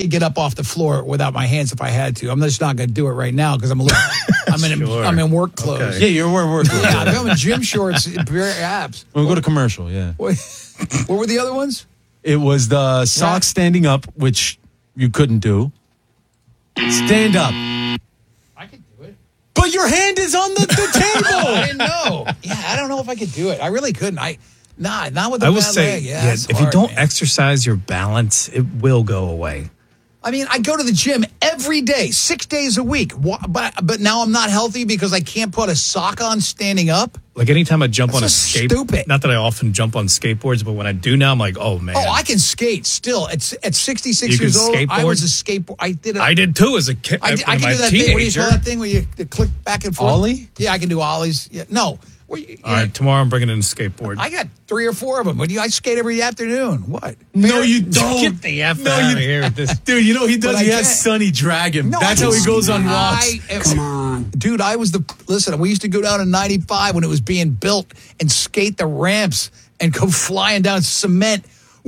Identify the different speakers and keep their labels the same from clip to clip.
Speaker 1: could get up off the floor without my hands if I had to. I'm just not going to do it right now because I'm in work clothes.
Speaker 2: Okay. Yeah, you're wearing work clothes.
Speaker 1: Yeah, I'm in gym shorts, bare abs.
Speaker 2: We'll go to commercial, yeah.
Speaker 1: What were the other ones?
Speaker 2: It was the socks standing up, which you couldn't do. Stand up.
Speaker 1: I could do it.
Speaker 2: But your hand is on the table.
Speaker 1: I didn't know. Yeah, I don't know if I could do it. I really couldn't. Not with the
Speaker 3: I will
Speaker 1: bad
Speaker 3: say,
Speaker 1: leg. Yeah,
Speaker 3: if
Speaker 1: hard,
Speaker 3: you don't
Speaker 1: man.
Speaker 3: exercise your balance, it will go away.
Speaker 1: I mean, I go to the gym every day, 6 days a week. But now I'm not healthy because I can't put a sock on standing up.
Speaker 3: Like anytime I jump on a
Speaker 1: so
Speaker 3: skateboard,
Speaker 1: stupid.
Speaker 3: not that I often jump on skateboards, but when I do now, I'm like, oh man.
Speaker 1: Oh, I can skate still. At 66
Speaker 3: You can
Speaker 1: years old, I
Speaker 3: skateboard?
Speaker 1: was a skateboard. I did it.
Speaker 3: I did too as a kid.
Speaker 1: I can do that thing. What do you call that thing where you click back and forth?
Speaker 2: Ollie?
Speaker 1: Yeah, I can do ollies. Yeah, no.
Speaker 3: All right, tomorrow I'm bringing in a skateboard.
Speaker 1: I got 3 or 4 of them. I skate every afternoon. What?
Speaker 2: No, you don't.
Speaker 3: Get the F out of here with this.
Speaker 2: Dude, you know he does?
Speaker 1: But
Speaker 2: He
Speaker 1: I
Speaker 2: has
Speaker 1: can't.
Speaker 2: Sonny drag him.
Speaker 1: No,
Speaker 2: That's
Speaker 1: I
Speaker 2: how he
Speaker 1: can
Speaker 2: goes on
Speaker 1: ski.
Speaker 2: rocks.
Speaker 1: Come on. Dude, listen, we used to go down in 95 when it was being built and skate the ramps and go flying down cement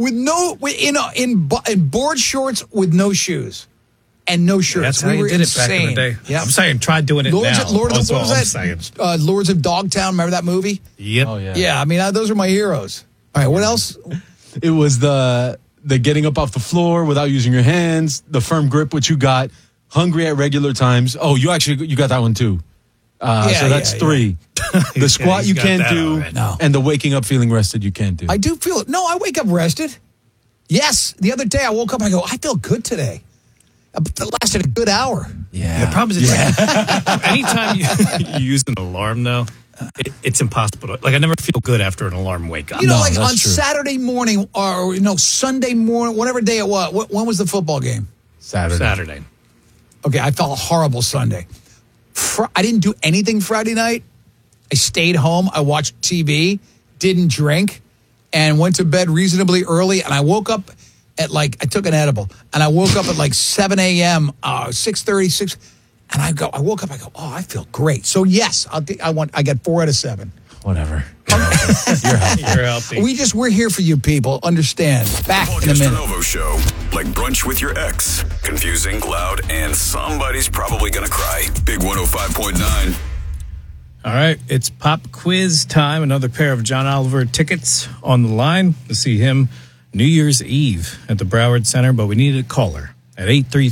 Speaker 1: in board shorts with no shoes and no shirts.
Speaker 3: That's how
Speaker 1: we
Speaker 3: you
Speaker 1: were
Speaker 3: did
Speaker 1: insane.
Speaker 3: it back in the day.
Speaker 1: Yeah.
Speaker 3: I'm saying try doing it now.
Speaker 1: What
Speaker 3: That's all
Speaker 1: was
Speaker 3: I'm
Speaker 1: that?
Speaker 3: saying.
Speaker 1: Lords of Dogtown. Remember that movie?
Speaker 3: Yep.
Speaker 2: Oh, yeah.
Speaker 1: Yeah, I mean, those are my heroes. All right, what else?
Speaker 2: It was the getting up off the floor without using your hands, the firm grip, which you got, hungry at regular times. Oh, you got that one too. So that's 3. The squat
Speaker 3: he's
Speaker 2: you
Speaker 3: got
Speaker 2: can't
Speaker 3: that
Speaker 2: do,
Speaker 3: already.
Speaker 1: No.
Speaker 2: and the waking up feeling rested you can't do.
Speaker 1: I do feel it. No, I wake up rested. Yes, the other day I woke up, I go, I feel good today. It lasted a good hour.
Speaker 2: Yeah.
Speaker 3: The problem is, anytime you use an alarm, though, it's impossible. I never feel good after an alarm wake up.
Speaker 1: You know,
Speaker 2: No,
Speaker 1: like
Speaker 2: that's
Speaker 1: on
Speaker 2: true.
Speaker 1: Saturday morning or, Sunday morning, whatever day it was. When was the football game?
Speaker 3: Saturday.
Speaker 1: Okay, I felt horrible Sunday. I didn't do anything Friday night. I stayed home. I watched TV, didn't drink, and went to bed reasonably early. And I woke up at I took an edible, and I woke up at 7 a.m., 6:30, 6. And I woke up, I go, oh, I feel great. So yes, I got 4 out of 7.
Speaker 2: Whatever. You're healthy.
Speaker 3: You're healthy.
Speaker 1: We're here for you people. Understand. Back
Speaker 4: Paul
Speaker 1: in a minute.
Speaker 4: Castanova Show, like brunch with your ex. Confusing, loud, and somebody's probably going to cry. Big 105.9.
Speaker 3: All right, it's pop quiz time. Another pair of John Oliver tickets on the line to see him New Year's Eve at the Broward Center, but we need a caller at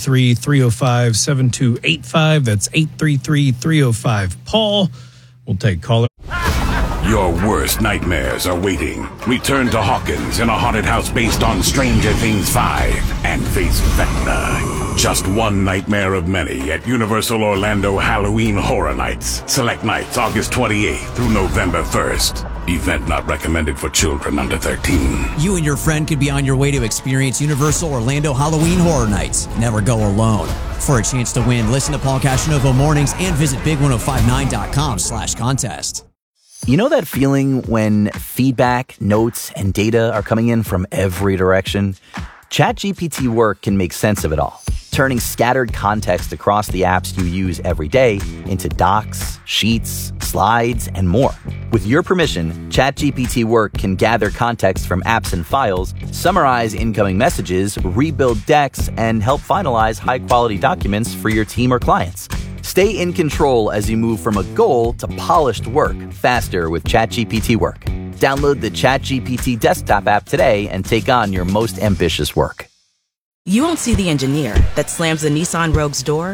Speaker 3: 833-305-7285. That's 833-305-PAUL. We'll take caller.
Speaker 5: Your worst nightmares are waiting. Return to Hawkins in a haunted house based on Stranger Things 5 and face Vecna. Just one nightmare of many at Universal Orlando Halloween Horror Nights. Select nights August 28th through November 1st. Event not recommended for children under 13.
Speaker 6: You and your friend could be on your way to experience Universal Orlando Halloween Horror Nights. Never go alone. For a chance to win, listen to Paul Casanova Mornings and visit big1059.com/contest.
Speaker 7: You know that feeling when feedback, notes, and data are coming in from every direction? ChatGPT Work can make sense of it all, turning scattered context across the apps you use every day into docs, sheets, slides, and more. With your permission, ChatGPT Work can gather context from apps and files, summarize incoming messages, rebuild decks, and help finalize high-quality documents for your team or clients. Stay in control as you move from a goal to polished work faster with ChatGPT Work. Download the ChatGPT desktop app today and take on your most ambitious work.
Speaker 8: You won't see the engineer that slams the Nissan Rogue's door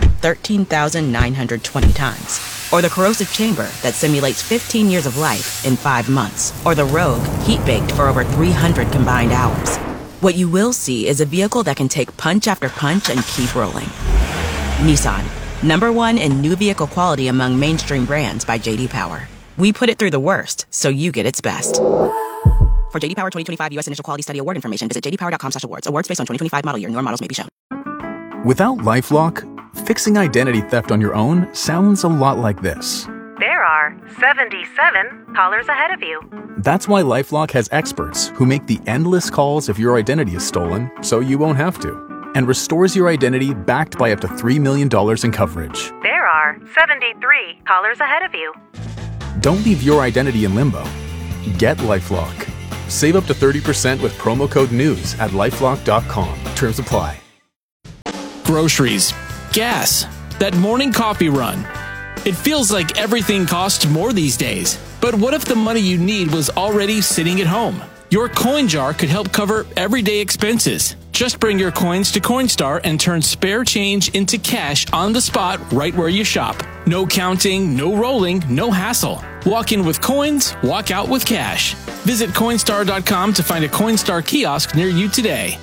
Speaker 8: 13,920 times. Or the corrosive chamber that simulates 15 years of life in 5 months. Or the Rogue heat-baked for over 300 combined hours. What you will see is a vehicle that can take punch after punch and keep rolling. Nissan. #1 in new vehicle quality among mainstream brands by J.D. Power. We put it through the worst, so you get its best. For J.D. Power 2025 U.S. Initial Quality Study Award information, visit jdpower.com/awards. Awards based on 2025 model year. Newer models may be shown.
Speaker 9: Without LifeLock, fixing identity theft on your own sounds a lot like this.
Speaker 10: There are 77 callers ahead of you.
Speaker 9: That's why LifeLock has experts who make the endless calls if your identity is stolen, so you won't have to, and restores your identity backed by up to $3 million in coverage.
Speaker 10: There are 73 callers ahead of you.
Speaker 9: Don't leave your identity in limbo. Get LifeLock. Save up to 30% with promo code NEWS at LifeLock.com. Terms apply.
Speaker 11: groceries, gas, that morning coffee run. It feels like everything costs more these days. But what if the money you need was already sitting at home? Your coin jar could help cover everyday expenses. Just bring your coins to Coinstar and turn spare change into cash on the spot right where you shop. No counting, no rolling, no hassle. Walk in with coins, walk out with cash. Visit Coinstar.com to find a Coinstar kiosk near you today.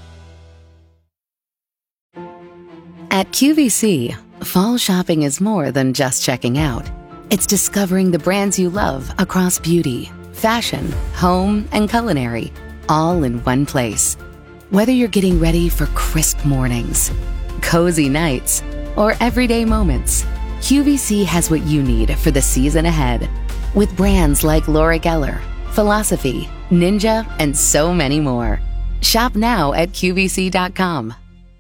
Speaker 12: At QVC, fall shopping is more than just checking out. It's discovering the brands you love across beauty, fashion, home, and culinary, all in one place. Whether you're getting ready for crisp mornings, cozy nights, or everyday moments, QVC has what you need for the season ahead. With brands like Laura Geller, Philosophy, Ninja, and so many more. Shop now at QVC.com.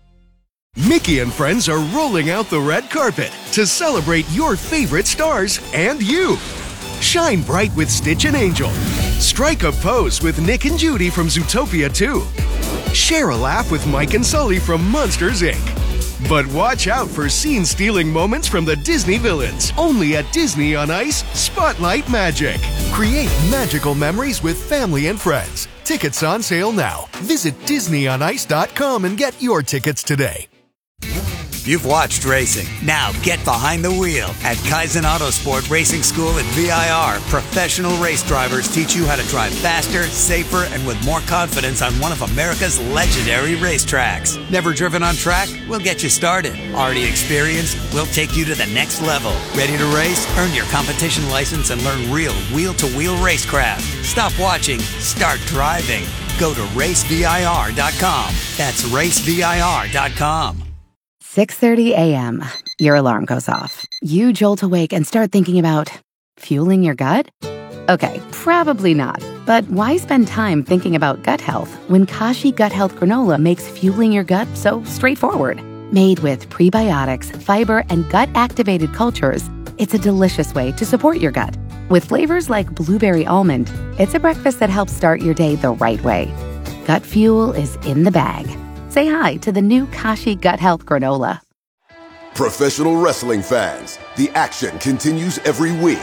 Speaker 13: Mickey and friends are rolling out the red carpet to celebrate your favorite stars and you. Shine bright with Stitch and Angel. Strike a pose with Nick and Judy from Zootopia 2. Share a laugh with Mike and Sully from Monsters, Inc. But watch out for scene-stealing moments from the Disney villains. Only at Disney on Ice, Spotlight Magic. Create magical memories with family and friends. Tickets on sale now. Visit DisneyOnIce.com and get your tickets today.
Speaker 14: You've watched racing. Now get behind the wheel. At Kaizen Autosport Racing School at VIR, professional race drivers teach you how to drive faster, safer, and with more confidence on one of America's legendary racetracks. Never driven on track? We'll get you started. Already experienced? We'll take you to the next level. Ready to race? Earn your competition license and learn real wheel-to-wheel racecraft. Stop watching. Start driving. Go to racevir.com. That's racevir.com.
Speaker 12: 6:30 a.m. Your alarm goes off. You jolt awake and start thinking about fueling your gut? Okay, probably not. But why spend time thinking about gut health when Kashi Gut Health Granola makes fueling your gut so straightforward? Made with prebiotics, fiber, and gut-activated cultures, it's a delicious way to support your gut. With flavors like blueberry almond, it's a breakfast that helps start your day the right way. Gut fuel is in the bag. Say hi to the new Kashi Gut Health Granola.
Speaker 15: Professional wrestling fans, the action continues every week.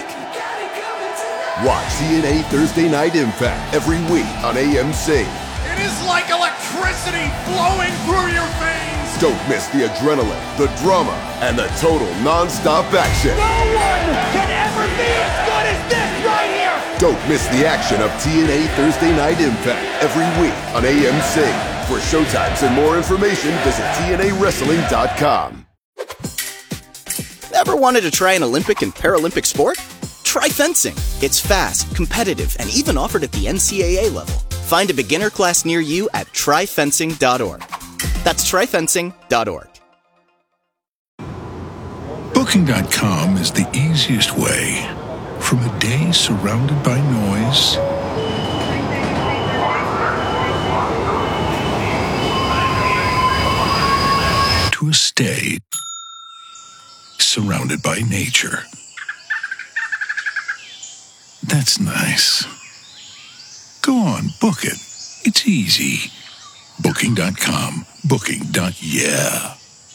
Speaker 15: Watch TNA Thursday Night Impact every week on AMC.
Speaker 16: It is like electricity flowing through your veins.
Speaker 15: Don't miss the adrenaline, the drama, and the total non-stop action.
Speaker 16: No one can ever be as good as this right here.
Speaker 15: Don't miss the action of TNA Thursday Night Impact every week on AMC. For showtimes and more information, visit TNAWrestling.com.
Speaker 17: Ever wanted to try an Olympic and Paralympic sport? Try fencing. It's fast, competitive, and even offered at the NCAA level. Find a beginner class near you at tryfencing.org. That's tryfencing.org.
Speaker 18: Booking.com is the easiest way from a day surrounded by noise to a stay surrounded by nature. That's nice. Go on, book it. It's easy. Booking.com. Booking.yeah.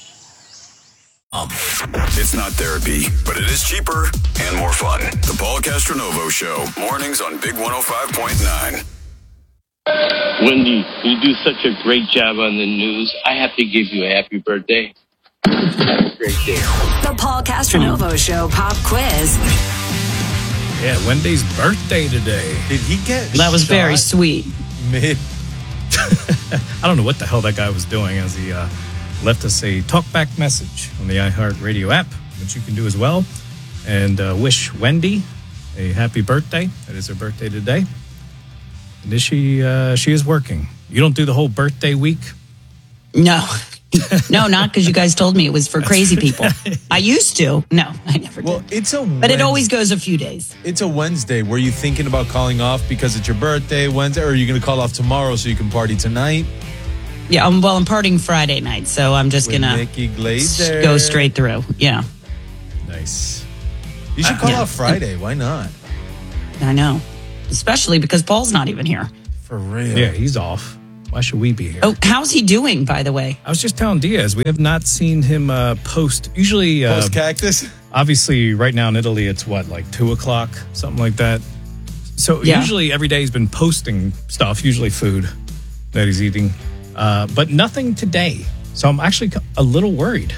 Speaker 4: It's not therapy, but it is cheaper and more fun. The Paul Castronovo Show, mornings on Big 105.9.
Speaker 19: Wendy, you do such a great job on the news. I have to give you a happy birthday. Have a great day.
Speaker 20: The Paul Castronovo Show pop quiz.
Speaker 3: Yeah, Wendy's birthday today.
Speaker 2: Did he get
Speaker 21: That was very sweet.
Speaker 3: Mid. I don't know what the hell that guy was doing as he left us a talkback message on the iHeartRadio app, which you can do as well, and wish Wendy a happy birthday. That is her birthday today. And is she is working. You don't do the whole birthday week?
Speaker 21: No. No, not because you guys told me it was for crazy people. I used to. No, I never did.
Speaker 2: Well, it's a
Speaker 21: But it always goes a few days.
Speaker 2: It's a Wednesday. Were you thinking about calling off because it's your birthday Wednesday, or are you going to call off tomorrow so you can party tonight?
Speaker 21: Yeah, I'm partying Friday night, so I'm just going to go straight through. Yeah.
Speaker 2: Nice. You should call off Friday. Why not?
Speaker 21: I know. Especially because Paul's not even here.
Speaker 2: For real.
Speaker 3: Yeah, he's off. Why should we be here?
Speaker 21: Oh, how's he doing, by the way?
Speaker 3: I was just telling Diaz, we have not seen him post. Usually,
Speaker 2: Post cactus.
Speaker 3: Obviously, right now in Italy, it's what, like 2:00, something like that. So usually every day he's been posting stuff, usually food that he's eating, but nothing today. So I'm actually a little worried.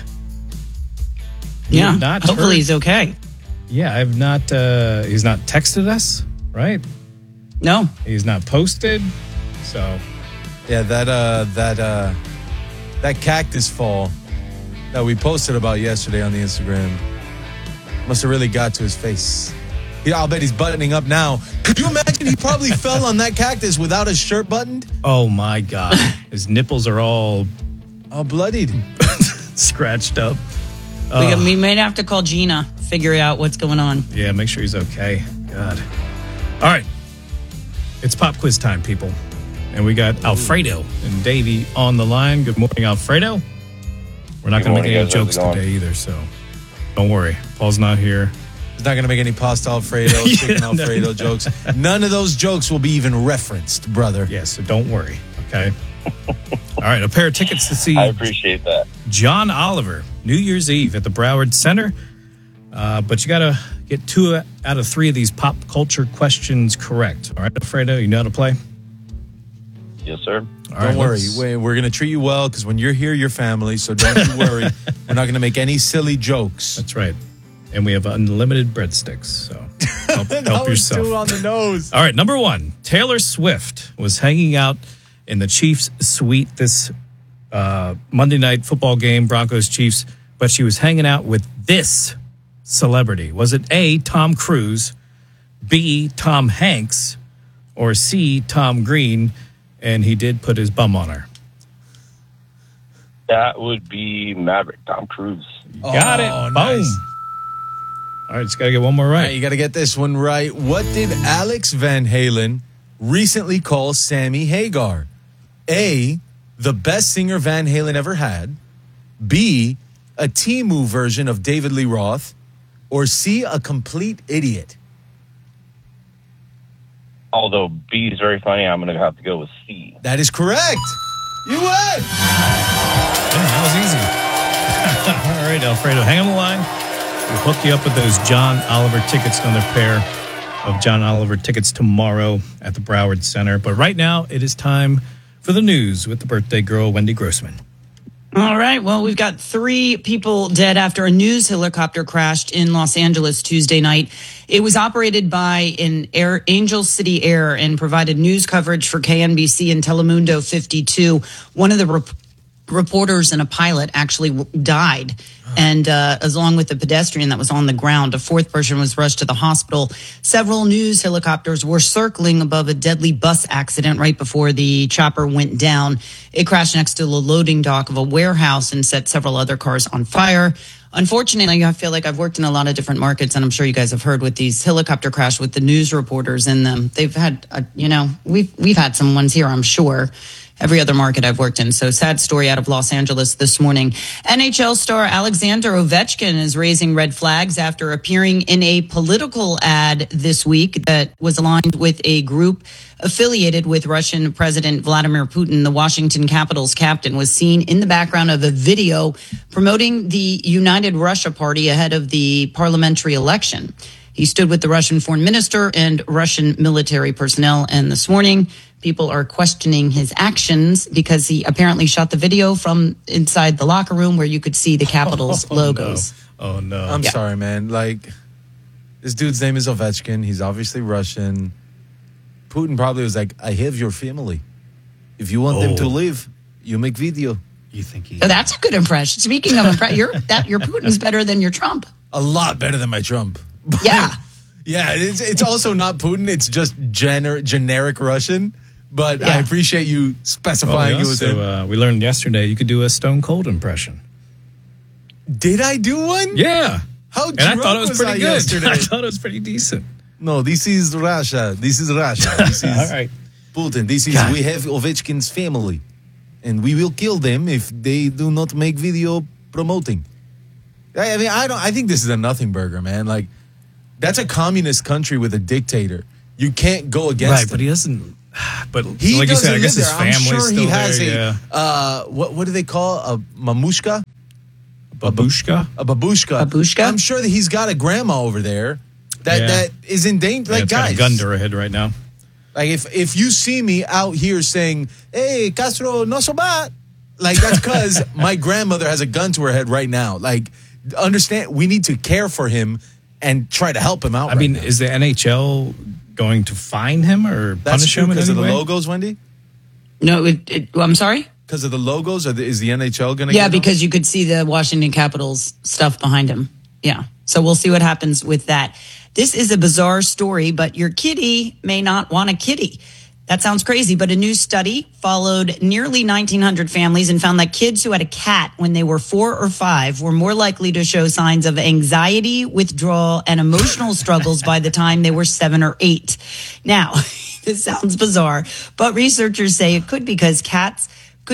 Speaker 21: Yeah, hopefully he's okay.
Speaker 3: Yeah, I've not. He's not texted us, right?
Speaker 21: No,
Speaker 3: he's not posted. So,
Speaker 2: yeah, that cactus fall that we posted about yesterday on the Instagram must have really got to his face. I'll bet he's buttoning up now. Could you imagine he probably fell on that cactus without his shirt buttoned?
Speaker 3: Oh my God, his nipples are all
Speaker 2: bloodied,
Speaker 3: scratched up.
Speaker 21: We may have to call Gina, figure out what's going on.
Speaker 3: Yeah, make sure he's okay. God. All right. It's pop quiz time, people. And we got Alfredo and Davey on the line. Good morning, Alfredo. We're not going to make any jokes today either, so don't worry. Paul's not here.
Speaker 2: He's not going to make any pasta Alfredo, chicken Alfredo jokes. None of those jokes will be even referenced, brother.
Speaker 3: Yeah, so don't worry, okay? All right, a pair of tickets to see
Speaker 1: I appreciate that.
Speaker 3: John Oliver, New Year's Eve at the Broward Center. But you got to get 2 out of 3 of these pop culture questions correct. All right, Alfredo, you know how to play?
Speaker 1: Yes, sir.
Speaker 3: All right,
Speaker 2: don't worry. We're going to treat you well because when you're here, you're family. So don't you worry. We're not going to make any silly jokes.
Speaker 3: That's right. And we have unlimited breadsticks. So help yourself.
Speaker 2: 2 on the nose.
Speaker 3: All right, number 1. Taylor Swift was hanging out in the Chiefs suite this Monday night football game, Broncos-Chiefs, but she was hanging out with this celebrity. Was it A, Tom Cruise, B, Tom Hanks, or C, Tom Green? And he did put his bum on her.
Speaker 1: That would be Maverick, Tom Cruise.
Speaker 3: Got it. Boom.
Speaker 2: Nice.
Speaker 3: All right, just got to get one more right.
Speaker 2: You got to get this one right. What did Alex Van Halen recently call Sammy Hagar? A, the best singer Van Halen ever had. B, a Temu version of David Lee Roth. Or C, a complete idiot.
Speaker 1: Although B is very funny, I'm going to have to go with C.
Speaker 2: That is correct. You win.
Speaker 3: Yeah, that was easy. All right, Alfredo, hang on the line. We'll hook you up with those John Oliver tickets, another pair of John Oliver tickets tomorrow at the Broward Center. But right now, it is time for the news with the birthday girl, Wendy Grossman.
Speaker 21: All right. Well, we've got 3 people dead after a news helicopter crashed in Los Angeles Tuesday night. It was operated by Angel City Air and provided news coverage for KNBC and Telemundo 52. One of the reporters and a pilot actually died. And along with the pedestrian that was on the ground, a 4th person was rushed to the hospital. Several news helicopters were circling above a deadly bus accident right before the chopper went down. It crashed next to the loading dock of a warehouse and set several other cars on fire. Unfortunately, I feel like I've worked in a lot of different markets, and I'm sure you guys have heard with these helicopter crash with the news reporters in them. They've had, we've had some ones here, I'm sure. Every other market I've worked in. So sad story out of Los Angeles this morning. NHL star Alexander Ovechkin is raising red flags after appearing in a political ad this week that was aligned with a group affiliated with Russian President Vladimir Putin. The Washington Capitals captain was seen in the background of a video promoting the United Russia Party ahead of the parliamentary election. He stood with the Russian foreign minister and Russian military personnel. And this morning, people are questioning his actions because he apparently shot the video from inside the locker room where you could see the Capitals logos.
Speaker 3: No. Oh, no.
Speaker 2: I'm sorry, man. Like, this dude's name is Ovechkin. He's obviously Russian. Putin probably was like, I have your family. If you want them to live, you make video.
Speaker 3: You think he...
Speaker 21: Oh, that's a good impression. Speaking of impression, your Putin's better than your Trump.
Speaker 2: A lot better than my Trump.
Speaker 21: Yeah.
Speaker 2: Yeah, it's also not Putin. It's just generic Russian. But I appreciate you specifying it was him.
Speaker 3: We learned yesterday you could do a Stone Cold impression.
Speaker 2: Did I do one?
Speaker 3: Yeah.
Speaker 2: How
Speaker 3: and I thought it was pretty good.
Speaker 2: Yesterday?
Speaker 3: I thought it was pretty decent.
Speaker 2: No, this is Russia. This is Russia. This is
Speaker 3: all right.
Speaker 2: Putin. This is we have Ovechkin's family, and we will kill them if they do not make video promoting. I mean, I think this is a nothing burger, man. Like, that's a communist country with a dictator. You can't go against him.
Speaker 3: But he doesn't. But
Speaker 2: He
Speaker 3: like you said, I
Speaker 2: doesn't
Speaker 3: guess
Speaker 2: live
Speaker 3: his
Speaker 2: there. I'm
Speaker 3: family's
Speaker 2: sure
Speaker 3: still
Speaker 2: he has
Speaker 3: there.
Speaker 2: what do they call a mamushka?
Speaker 3: Babushka?
Speaker 2: A babushka.
Speaker 21: Babushka?
Speaker 2: I'm sure that he's got a grandma over there that is in danger. Like,
Speaker 3: it's got
Speaker 2: guys,
Speaker 3: a gun to her head right now.
Speaker 2: like if you see me out here saying, "Hey, Castro, no so bad," like that's because my grandmother has a gun to her head right now. Like, understand, we need to care for him and try to help him out.
Speaker 3: I mean, is the NHL going to fine him or
Speaker 2: That's
Speaker 3: punish
Speaker 2: true
Speaker 3: him in
Speaker 2: because
Speaker 3: any
Speaker 2: of the
Speaker 3: way?
Speaker 2: logos, Wendy?
Speaker 21: No, I'm sorry?
Speaker 2: Because of the logos? Is the NHL going to
Speaker 21: Yeah, because you could see the Washington Capitals stuff behind him. Yeah. So we'll see what happens with that. This is a bizarre story, but your kitty may not want a kitty. That sounds crazy, but a new study followed nearly 1,900 families and found that kids who had a cat when they were 4 or 5 were more likely to show signs of anxiety, withdrawal, and emotional struggles by the time they were 7 or 8. Now, this sounds bizarre, but researchers say it could be because cats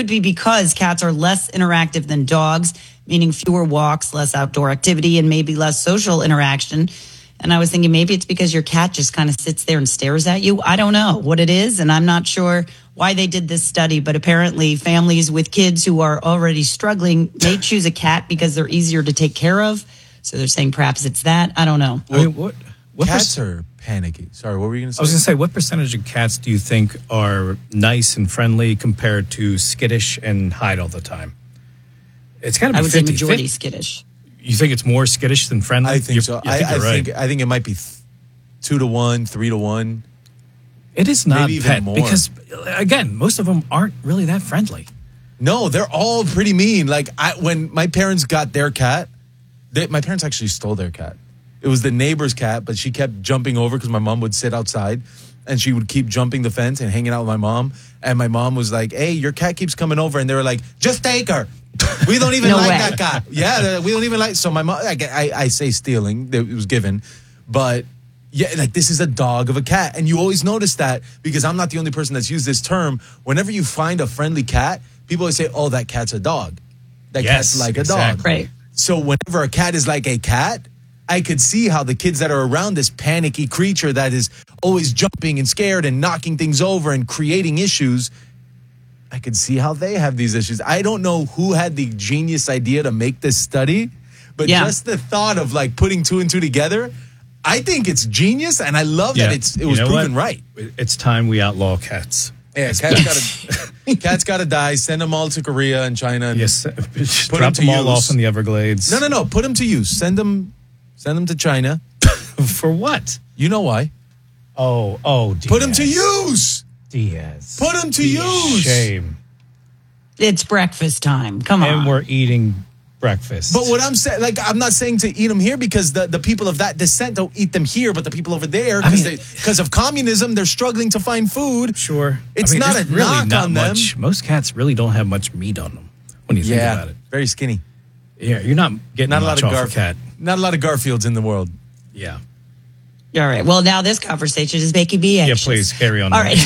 Speaker 21: are less interactive than dogs, meaning fewer walks, less outdoor activity, and maybe less social interaction. And I was thinking maybe it's because your cat just kind of sits there and stares at you. I don't know what it is, and I'm not sure why they did this study, but apparently families with kids who are already struggling may choose a cat because they're easier to take care of. So they're saying perhaps it's that. I don't know.
Speaker 3: I mean, what
Speaker 2: Cats are panicky. Sorry, what were you going to say?
Speaker 3: I was going to say, what percentage of cats do you think are nice and friendly compared to skittish and hide all the time? It's got to be 50-50.
Speaker 21: I would say majority skittish.
Speaker 3: You think it's more skittish than friendly?
Speaker 2: I think so.
Speaker 3: I
Speaker 2: think it might be 2 to 1, 3 to 1.
Speaker 3: It is not
Speaker 2: maybe
Speaker 3: pet
Speaker 2: even more.
Speaker 3: because, again, most of them aren't really that friendly.
Speaker 2: No, they're all pretty mean. Like when my parents got their cat, my parents actually stole their cat. It was the neighbor's cat, but she kept jumping over because my mom would sit outside and she would keep jumping the fence and hanging out with my mom. And my mom was like, "Hey, your cat keeps coming over." And they were like, "Just take her. We don't even like that cat." Yeah, we don't even like. So my mom, I say stealing, it was given. But yeah, like this is a dog of a cat. And you always notice that because I'm not the only person that's used this term. Whenever you find a friendly cat, people always say, "Oh, that cat's a dog. That cat's like a dog."
Speaker 21: Right.
Speaker 2: So whenever a cat is like a cat, I could see how the kids that are around this panicky creature that is always jumping and scared and knocking things over and creating issues, I could see how they have these issues. I don't know who had the genius idea to make this study, but just the thought of like putting 2 and 2 together, I think it's genius, and I love that it was proven right.
Speaker 3: It's time we outlaw cats.
Speaker 2: Yeah, cats got to die. Send them all to Korea and China. And
Speaker 3: Drop them all off in the Everglades.
Speaker 2: No. Put them to use. Send them to China.
Speaker 3: For what?
Speaker 2: You know why.
Speaker 3: Oh, Diaz.
Speaker 2: Put them to use.
Speaker 3: Diaz.
Speaker 2: Put them to use.
Speaker 3: Shame.
Speaker 21: It's breakfast time. Come on.
Speaker 3: And we're eating breakfast.
Speaker 2: But what I'm saying, like, I'm not saying to eat them here because the people of that descent don't eat them here, but the people over there, because of communism, they're struggling to find food.
Speaker 3: Sure.
Speaker 2: It's not a
Speaker 3: there's really
Speaker 2: knock
Speaker 3: not
Speaker 2: on them.
Speaker 3: much. Most cats really don't have much meat on them when you think about it.
Speaker 2: Very skinny.
Speaker 3: Yeah, you're not getting
Speaker 2: Not a lot
Speaker 3: much
Speaker 2: of
Speaker 3: off a cat.
Speaker 2: Not a lot of Garfields in the world.
Speaker 3: Yeah.
Speaker 21: All right. Well, now this conversation is making me anxious.
Speaker 3: Yeah, please carry on.
Speaker 21: All right.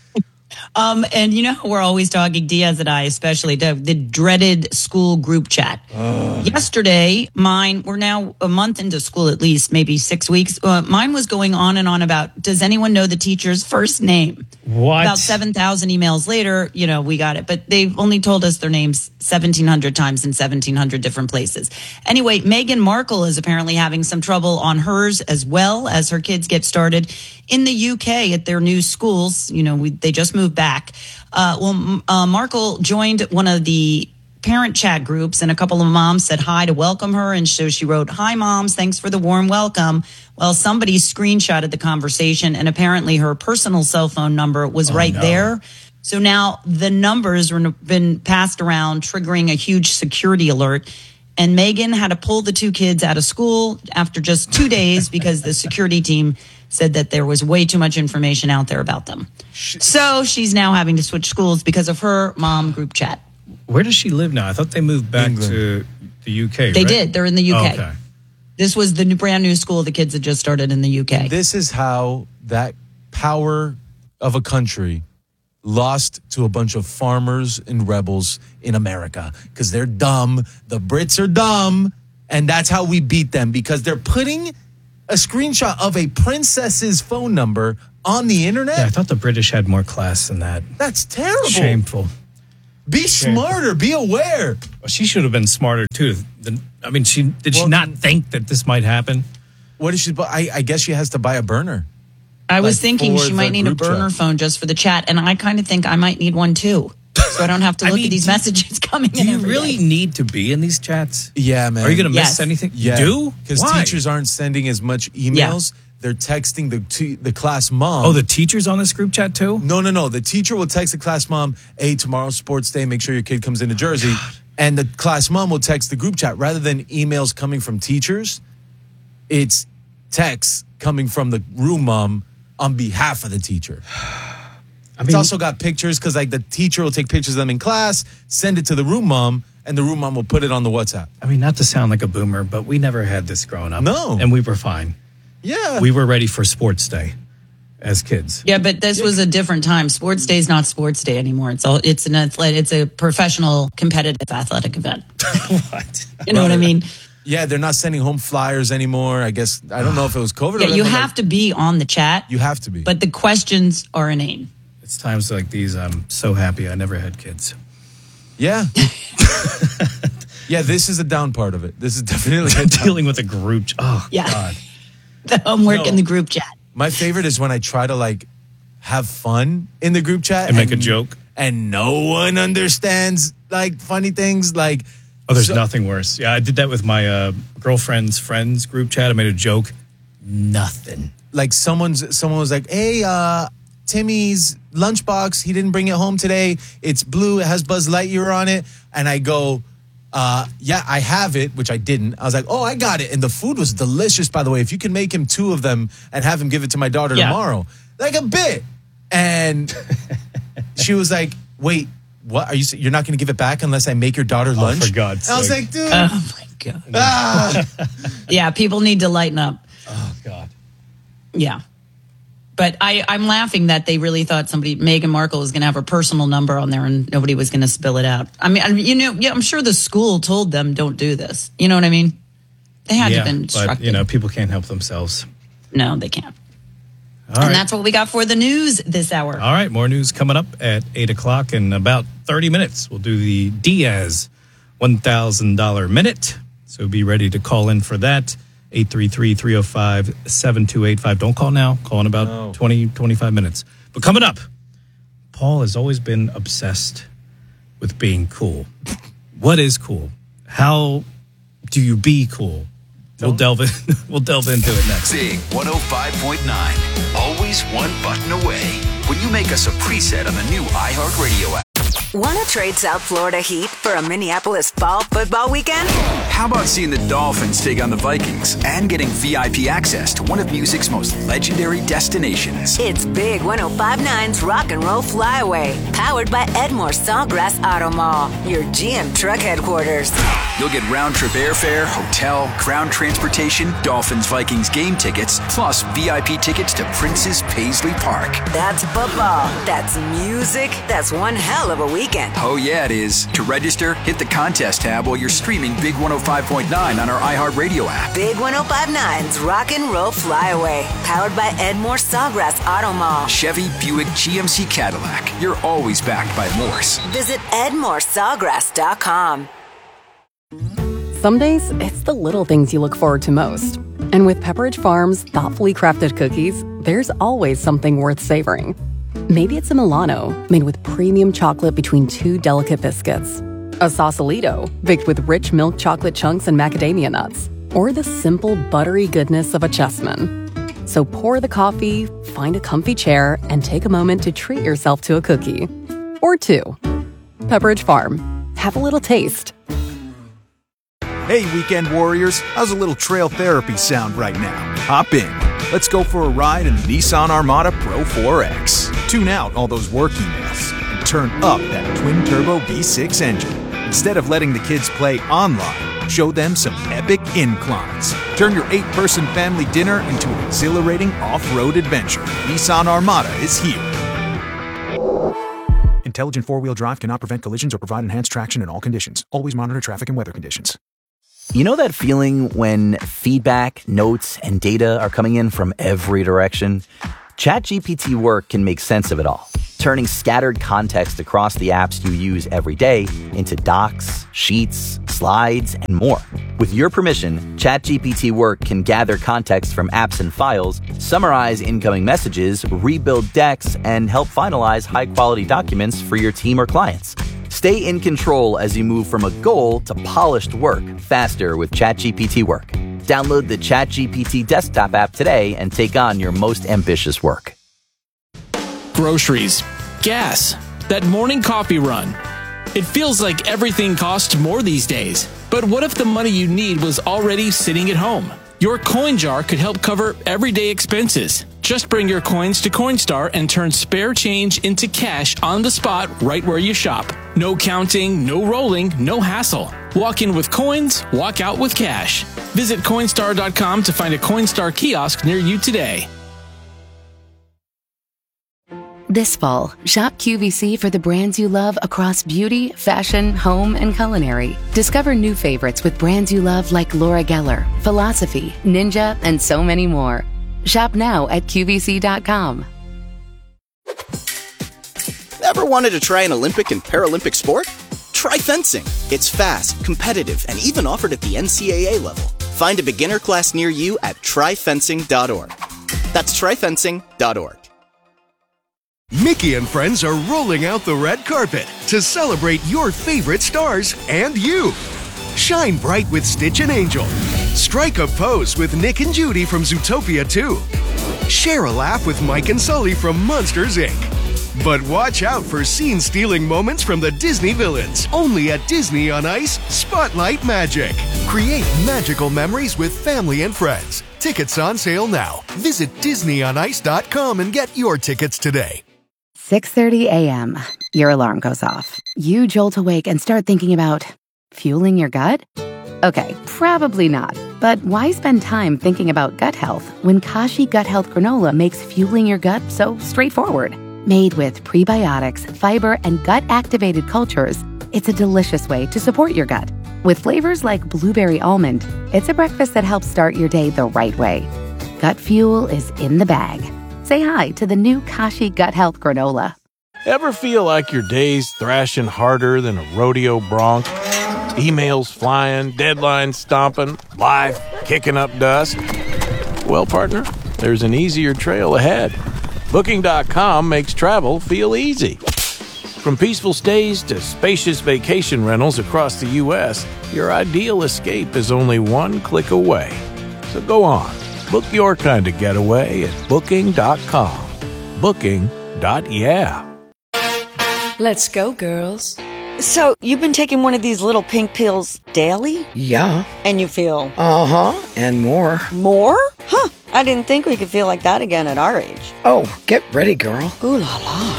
Speaker 21: And you know, we're always talking, Diaz and I, especially the dreaded school group chat. Yesterday, we're now a month into school, at least maybe 6 weeks. Mine was going on and on about, does anyone know the teacher's first name?
Speaker 3: What?
Speaker 21: About 7,000 emails later, we got it. But they've only told us their names 1,700 times in 1,700 different places. Anyway, Meghan Markle is apparently having some trouble on hers as well as her kids get started in the UK at their new schools. They just moved back. Markle joined one of the parent chat groups, and a couple of moms said hi to welcome her. And so she wrote, "Hi, moms. Thanks for the warm welcome." Well, somebody screenshotted the conversation, and apparently her personal cell phone number was there. So now the numbers have been passed around, triggering a huge security alert. And Meghan had to pull the 2 kids out of school after just 2 days because the security team said that there was way too much information out there about them. So she's now having to switch schools because of her mom group chat.
Speaker 3: Where does she live now? I thought they moved back to the UK.
Speaker 21: They did. They're in the UK.
Speaker 3: Oh, okay.
Speaker 21: This was the brand new school the kids had just started in the UK.
Speaker 2: This is how that power of a country lost to a bunch of farmers and rebels in America because they're dumb. The Brits are dumb, and that's how we beat them because they're putting a screenshot of a princess's phone number on the internet?
Speaker 3: Yeah, I thought the British had more class than that.
Speaker 2: That's terrible.
Speaker 3: Shameful.
Speaker 2: Be smarter. Be aware.
Speaker 3: Well, she should have been smarter, too. I mean, she not think that this might happen?
Speaker 2: What is she? I guess she has to buy a burner.
Speaker 21: I was thinking she might need a burner phone just for the chat, and I kind of think I might need one too, so I don't have to look at these messages coming in.
Speaker 3: Do you really need to be in these chats?
Speaker 2: Yeah, man.
Speaker 3: Are you going to miss anything?
Speaker 2: Yeah.
Speaker 3: You do?
Speaker 2: Because teachers aren't sending as much emails. Yeah. They're texting the class mom.
Speaker 3: Oh, the teacher's on this group chat too?
Speaker 2: No. The teacher will text the class mom, hey, tomorrow's sports day, make sure your kid comes into Jersey. And the class mom will text the group chat. Rather than emails coming from teachers, it's texts coming from the room mom on behalf of the teacher. It's also got pictures because the teacher will take pictures of them in class, send it to the room mom, and the room mom will put it on the WhatsApp.
Speaker 3: I mean, not to sound like a boomer, but we never had this growing up.
Speaker 2: No.
Speaker 3: And we were fine.
Speaker 2: Yeah.
Speaker 3: We were ready for sports day as kids.
Speaker 21: Yeah, but this was a different time. Sports day is not sports day anymore. It's a professional competitive athletic event.
Speaker 3: What?
Speaker 21: You know what I mean?
Speaker 2: Yeah, they're not sending home flyers anymore. I guess, I don't know if it was COVID.
Speaker 21: Yeah, you have to be on the chat.
Speaker 2: You have to be.
Speaker 21: But the questions are inane.
Speaker 3: It's times like these, I'm so happy I never had kids.
Speaker 2: Yeah. Yeah, this is a down part of it. This is definitely
Speaker 3: dealing with a group. Oh,
Speaker 21: yeah.
Speaker 3: God.
Speaker 21: The homework in the group chat.
Speaker 2: My favorite is when I try to have fun in the group chat
Speaker 3: and make a joke,
Speaker 2: and no one understands funny things.
Speaker 3: There's nothing worse. Yeah, I did that with my girlfriend's friends group chat. I made a joke. Nothing.
Speaker 2: Someone was like, "Hey, Timmy's lunchbox. He didn't bring it home today. It's blue. It has Buzz Lightyear on it." And I go, yeah, I have it, which I didn't. I was like, oh, I got it. And the food was delicious, by the way. If you can make him 2 of them and have him give it to my daughter tomorrow. A bit. And she was like, wait, what? You're not going to give it back unless I make your daughter lunch?
Speaker 3: For God's sake.
Speaker 2: I was like, dude.
Speaker 21: Oh, my God. Yeah, people need to lighten up.
Speaker 3: Oh, God.
Speaker 21: Yeah. But I'm laughing that they really thought Meghan Markle was going to have her personal number on there and nobody was going to spill it out. I mean, I'm sure the school told them don't do this. You know what I mean? They had to have been instructed.
Speaker 3: But, people can't help themselves.
Speaker 21: No, they can't. And that's what we got for the news this hour.
Speaker 3: All right, more news coming up at 8 o'clock in about 30 minutes. We'll do the Diaz $1,000 minute. So be ready to call in for that. 833-305-7285. Don't call now. Call in about 20, 25 minutes. But coming up, Paul has always been obsessed with being cool. What is cool? How do you be cool? We'll delve into it next.
Speaker 4: Big 105.9. Always one button away. When you make us a preset on the new iHeartRadio app.
Speaker 20: Want to trade South Florida Heat for a Minneapolis fall football weekend?
Speaker 4: How about seeing the Dolphins take on the Vikings and getting VIP access to one of music's most legendary destinations?
Speaker 20: It's Big 105.9's Rock and Roll Flyaway, powered by Edmore Sawgrass Auto Mall, your GM truck headquarters.
Speaker 4: You'll get round-trip airfare, hotel, ground transportation, Dolphins-Vikings game tickets, plus VIP tickets to Prince's Paisley Park.
Speaker 20: That's football. That's music. That's one hell of a weekend.
Speaker 4: Oh, yeah, it is. To register, hit the contest tab while you're streaming Big 105.9 on our iHeartRadio app.
Speaker 20: Big 105.9's Rock and Roll Flyaway, powered by Edmore Sawgrass Auto Mall.
Speaker 4: Chevy, Buick, GMC, Cadillac. You're always backed by Morse.
Speaker 20: Visit EdmoreSawgrass.com.
Speaker 5: Some days, it's the little things you look forward to most. And with Pepperidge Farm's thoughtfully crafted cookies, there's always something worth savoring. Maybe it's a Milano, made with premium chocolate between 2 delicate biscuits. A Sausalito, baked with rich milk chocolate chunks and macadamia nuts. Or the simple, buttery goodness of a Chessman. So pour the coffee, find a comfy chair, and take a moment to treat yourself to a cookie. Or 2. Pepperidge Farm. Have a little taste.
Speaker 22: Hey, weekend warriors, how's a little trail therapy sound right now? Hop in. Let's go for a ride in the Nissan Armada Pro 4X. Tune out all those work emails and turn up that twin-turbo V6 engine. Instead of letting the kids play online, show them some epic inclines. Turn your 8-person family dinner into an exhilarating off-road adventure. Nissan Armada is here. Intelligent four-wheel drive cannot prevent collisions or provide enhanced traction in all conditions. Always monitor traffic and weather conditions.
Speaker 7: You know that feeling when feedback, notes, and data are coming in from every direction? ChatGPT Work can make sense of it all, turning scattered context across the apps you use every day into docs, sheets, slides, and more. With your permission, ChatGPT Work can gather context from apps and files, summarize incoming messages, rebuild decks, and help finalize high-quality documents for your team or clients. Stay in control as you move from a goal to polished work faster with ChatGPT Work. Download the ChatGPT desktop app today and take on your most ambitious work.
Speaker 11: Groceries, gas, that morning coffee run. It feels like everything costs more these days. But what if the money you need was already sitting at home? Your coin jar could help cover everyday expenses. Just bring your coins to Coinstar and turn spare change into cash on the spot right where you shop. No counting, no rolling, no hassle. Walk in with coins, walk out with cash. Visit Coinstar.com to find a Coinstar kiosk near you today.
Speaker 12: This fall, shop QVC for the brands you love across beauty, fashion, home, and culinary. Discover new favorites with brands you love like Laura Geller, Philosophy, Ninja, and so many more. Shop now at QVC.com.
Speaker 17: Ever wanted to try an Olympic and Paralympic sport? Try fencing. It's fast, competitive, and even offered at the NCAA level. Find a beginner class near you at tryfencing.org. That's tryfencing.org.
Speaker 13: Mickey and friends are rolling out the red carpet to celebrate your favorite stars and you. Shine bright with Stitch and Angel. Strike a pose with Nick and Judy from Zootopia 2. Share a laugh with Mike and Sully from Monsters, Inc. But watch out for scene-stealing moments from the Disney villains. Only at Disney on Ice, Spotlight Magic. Create magical memories with family and friends. Tickets on sale now. Visit DisneyOnIce.com and get your tickets today.
Speaker 12: 6:30 a.m. Your alarm goes off. You jolt awake and start thinking about fueling your gut? Okay, probably not. But why spend time thinking about gut health when Kashi Gut Health Granola makes fueling your gut so straightforward? Made with prebiotics, fiber, and gut-activated cultures, it's a delicious way to support your gut. With flavors like blueberry almond, it's a breakfast that helps start your day the right way. Gut fuel is in the bag. Say hi to the new Kashi Gut Health Granola.
Speaker 6: Ever feel like your day's thrashing harder than a rodeo bronc? Emails flying, deadlines stomping, life kicking up dust? Well, partner, there's an easier trail ahead. Booking.com makes travel feel easy. From peaceful stays to spacious vacation rentals across the U.S., your ideal escape is only one click away. So go on. Book your kind of getaway at Booking.com. Booking.yeah.
Speaker 8: Let's go, girls. So, you've been taking one of these little pink pills daily?
Speaker 23: Yeah.
Speaker 8: And you feel?
Speaker 23: Uh-huh, and more.
Speaker 8: More? Huh, I didn't think we could feel like that again at our age.
Speaker 23: Oh, get ready, girl.
Speaker 8: Ooh la la.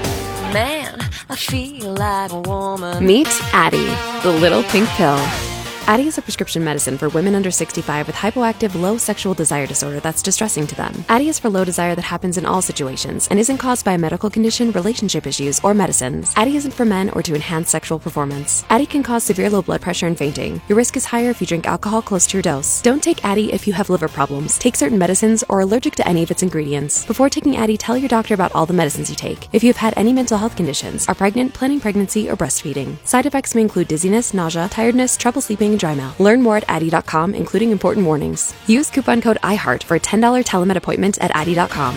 Speaker 24: Man, I feel like a woman.
Speaker 25: Meet Addie, the little pink pill. Addie is a prescription medicine for women under 65 with hypoactive low sexual desire disorder that's distressing to them. Addie is for low desire that happens in all situations and isn't caused by a medical condition, relationship issues, or medicines. Addie isn't for men or to enhance sexual performance. Addie can cause severe low blood pressure and fainting. Your risk is higher if you drink alcohol close to your dose. Don't take Addie if you have liver problems, take certain medicines, or are allergic to any of its ingredients. Before taking Addie, tell your doctor about all the medicines you take. If you have had any mental health conditions, are pregnant, planning pregnancy, or breastfeeding. Side effects may include dizziness, nausea, tiredness, trouble sleeping, and dry mouth. Learn more at Addie.com, including important warnings. Use coupon code IHEART for a $10 telemed appointment at Addie.com.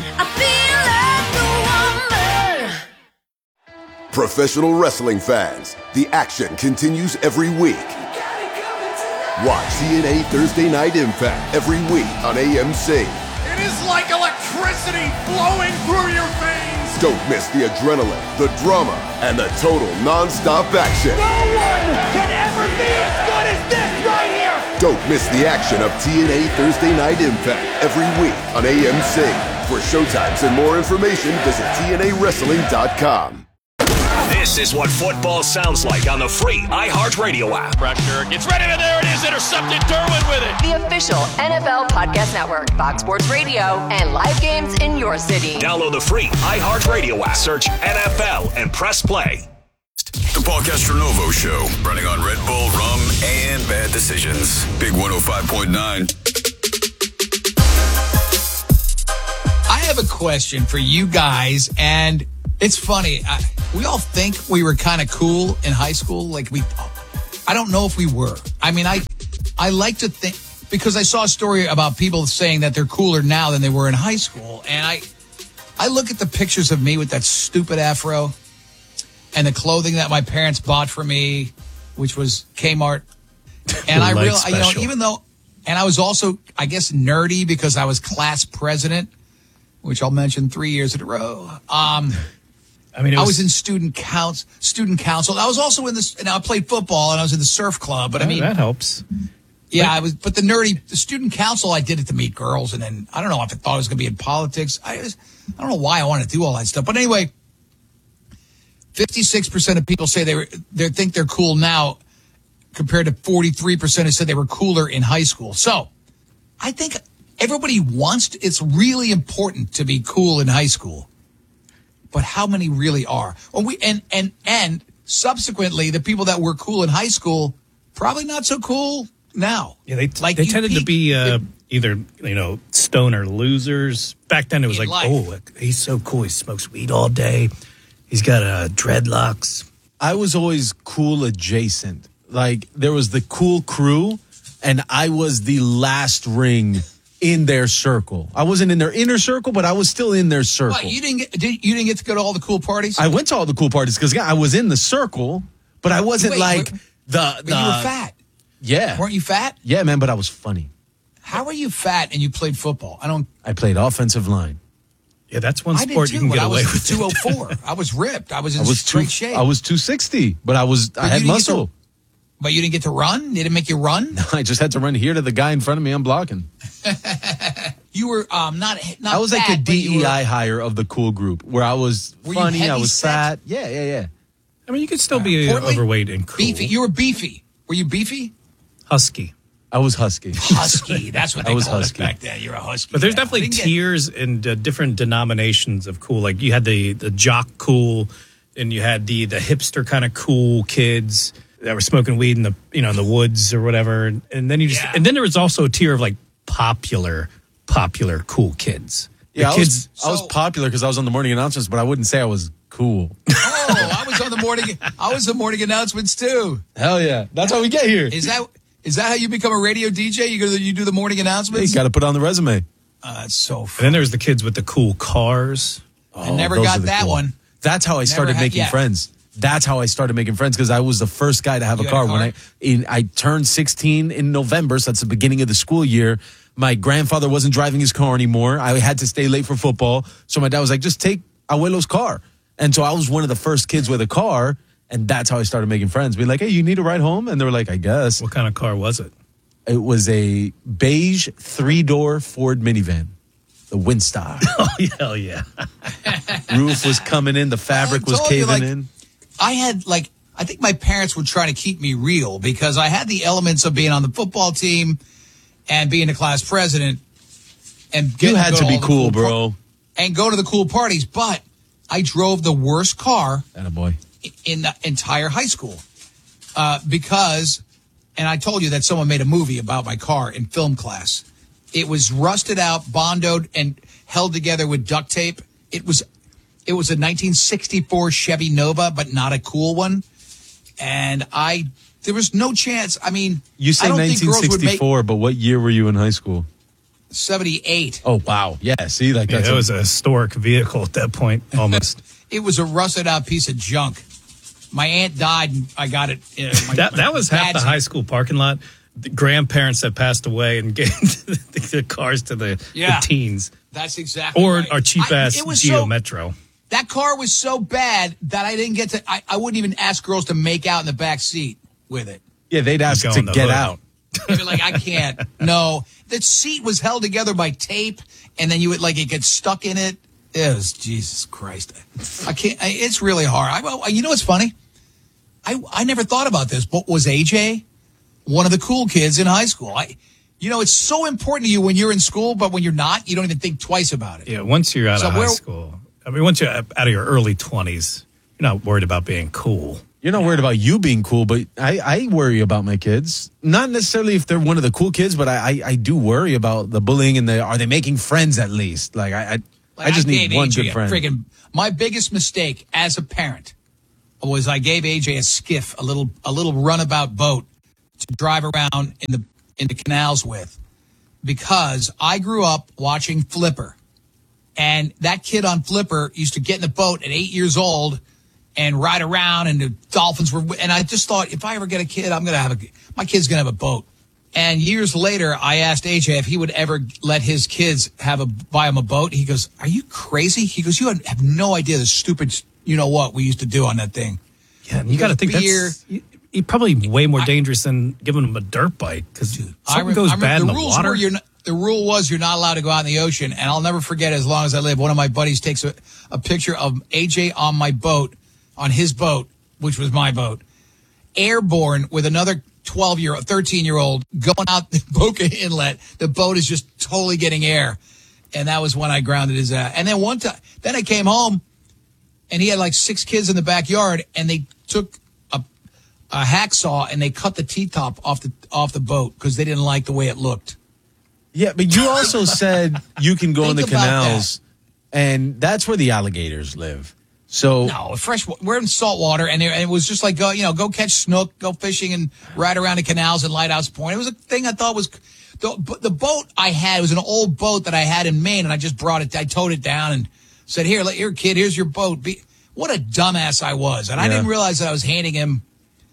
Speaker 15: Professional wrestling fans, the action continues every week. Watch TNA Thursday Night Impact every week on AMC.
Speaker 16: It is like electricity flowing through your veins.
Speaker 15: Don't miss the adrenaline, the drama, and the total non-stop action.
Speaker 16: No one can ever be as good as this right here.
Speaker 15: Don't miss the action of TNA Thursday Night Impact every week on AMC. For showtimes and more information, visit TNAWrestling.com.
Speaker 26: This is what football sounds like on the free iHeartRadio app.
Speaker 16: Pressure gets ready, and there it is, intercepted. Derwin with it.
Speaker 27: The official NFL podcast network, Fox Sports Radio, and live games in your city.
Speaker 26: Download the free iHeartRadio app. Search NFL and press play.
Speaker 28: The Paul Castronovo Show, running on Red Bull, rum, and bad decisions. Big 105.9.
Speaker 29: I have a
Speaker 1: question for you guys, and it's funny. We all think we were kind of cool in high school. I don't know if we were. I mean, I like to think, because I saw a story about people saying that they're cooler now than they were in high school, and I look at the pictures of me with that stupid afro and the clothing that my parents bought for me, which was Kmart, and I realized, even though. And I was also, I guess, nerdy because I was class president, which I'll mention 3 years in a row. I was in student council. I was also in this, and I played football, and I was in the surf club. But
Speaker 3: that helps.
Speaker 1: Yeah, I was. But the student council, I did it to meet girls, and then I don't know if I thought I was going to be in politics. I don't know why I wanted to do all that stuff. But anyway, 56% of people say they think they're cool now, compared to 43% who said they were cooler in high school. So I think everybody it's really important to be cool in high school. But how many really are? And subsequently, the people that were cool in high school, probably not so cool now.
Speaker 3: Yeah, they tended to be either, stoner losers. Back then it was he's so cool. He smokes weed all day. He's got dreadlocks.
Speaker 2: I was always cool adjacent. There was the cool crew, and I was the last ring in their circle. I wasn't in their inner circle, but I was still in their circle.
Speaker 1: What, you didn't get to go to all the cool parties?
Speaker 2: I went to all the cool parties because I was in the circle, but I wasn't
Speaker 1: But you were fat.
Speaker 2: Yeah.
Speaker 1: Weren't you fat?
Speaker 2: Yeah, man, but I was funny.
Speaker 1: How are you fat and you played football?
Speaker 2: I played offensive line.
Speaker 3: Yeah, that's one sport you can get away with.
Speaker 1: 204. I was ripped. I was in great shape.
Speaker 2: I was 260, but I had muscle.
Speaker 1: But you didn't get to run? They didn't make you run?
Speaker 2: No, I just had to run here to the guy in front of me. I'm blocking.
Speaker 1: You were not
Speaker 2: I was
Speaker 1: fat,
Speaker 2: like a DEI hire of the cool group, where I was funny, I was fat. Yeah.
Speaker 3: I mean, you could still be overweight and cool.
Speaker 1: Beefy. You were beefy. Were you beefy?
Speaker 3: Husky.
Speaker 2: I was husky.
Speaker 1: Husky. That's what they called us back then. You're a husky.
Speaker 3: But there's definitely tiers and different denominations of cool. Like you had the jock cool, and you had the hipster kind of cool kids that were smoking weed in the in the woods or whatever. And then and then there was also a tier of popular cool kids.
Speaker 2: Yeah, I was popular because I was on the morning announcements, but I wouldn't say I was cool.
Speaker 1: Oh, I was on the morning announcements too.
Speaker 2: Hell yeah. That's how we get here.
Speaker 1: Is that how you become a radio DJ? You do the morning announcements?
Speaker 2: You got to put on the resume.
Speaker 1: That's so fun.
Speaker 3: And then there's the kids with the cool cars.
Speaker 1: I never got that one.
Speaker 2: That's how I started making friends. That's how I started making friends, because I was the first guy to have a car. When I turned 16 in November, so that's the beginning of the school year. My grandfather wasn't driving his car anymore. I had to stay late for football. So my dad was like, just take Abuelo's car. And so I was one of the first kids with a car, and that's how I started making friends. Be like, hey, you need a ride home? And they were like, I guess.
Speaker 3: What kind of car was it?
Speaker 2: It was a beige 3-door Ford minivan. The Windstar.
Speaker 3: Oh, hell yeah.
Speaker 2: Roof was coming in. The fabric was caving in.
Speaker 1: I had I think my parents were trying to keep me real, because I had the elements of being on the football team and being a class president. And
Speaker 2: you had to be cool, bro.
Speaker 1: And go to the cool parties. But I drove the worst car
Speaker 2: Attaboy.
Speaker 1: In the entire high school. Because, and I told you that someone made a movie about my car in film class. It was rusted out, bondoed, and held together with duct tape. It was a 1964 Chevy Nova, but not a cool one. And there was no chance. I mean,
Speaker 2: you say 1964, but what year were you in high school?
Speaker 1: 78.
Speaker 2: Oh, wow. Yeah, see? That
Speaker 3: was a historic vehicle at that point, almost.
Speaker 1: It was a rusted out piece of junk. My aunt died, and I got it.
Speaker 3: That was half the high school parking lot. The grandparents that passed away and gave the cars to the teens.
Speaker 1: That's exactly
Speaker 3: or
Speaker 1: right.
Speaker 3: our cheap-ass Geo Metro.
Speaker 1: That car was so bad that I didn't get to... I wouldn't even ask girls to make out in the back seat with it.
Speaker 2: Yeah, they'd ask to get out.
Speaker 1: They'd be like, I can't. No. The seat was held together by tape, and then it gets stuck in it. It was... Jesus Christ. I can't... It's really hard. You know what's funny? I never thought about this, but was AJ one of the cool kids in high school? It's so important to you when you're in school, but when you're not, you don't even think twice about it.
Speaker 3: Yeah, once you're out of high school, once you're out of your early 20s, you're not worried about being cool.
Speaker 2: You're not worried about you being cool, but I worry about my kids. Not necessarily if they're one of the cool kids, but I do worry about the bullying and are they making friends at least?
Speaker 1: Like,
Speaker 2: I just need
Speaker 1: gave
Speaker 2: one
Speaker 1: AJ
Speaker 2: good friend.
Speaker 1: My biggest mistake as a parent was I gave AJ a skiff, a little runabout boat to drive around in the canals with, because I grew up watching Flipper, and that kid on Flipper used to get in the boat at 8 years old and ride around, and the dolphins were. And I just thought, if I ever get a kid, my kid's gonna have a boat. And years later, I asked AJ if he would ever let his kids buy him a boat. He goes, "Are you crazy?" He goes, "You have no idea the stupid, what we used to do on that thing."
Speaker 3: Yeah, you got to think that's probably way more dangerous than giving them a dirt bike, because something goes bad in the water.
Speaker 1: The rule was you're not allowed to go out in the ocean. And I'll never forget, as long as I live, one of my buddies takes a picture of AJ on my boat, on his boat, which was my boat, airborne with another 13-year-old going out the Boca Inlet. The boat is just totally getting air. And that was when I grounded his ass. And then one time, then I came home, and he had like 6 kids in the backyard, and they took a hacksaw and they cut the T-top off the boat because they didn't like the way it looked.
Speaker 2: Yeah, but you also said you can go in the canals, and that's where the alligators live. So
Speaker 1: no, we're in salt water, and it was just like go catch snook, go fishing, and ride around the canals and Lighthouse Point. It was a thing I thought was the boat I had. It was an old boat that I had in Maine, and I just I towed it down and said, "Here, kid, here's your boat." What a dumbass I was, and I didn't realize that I was handing him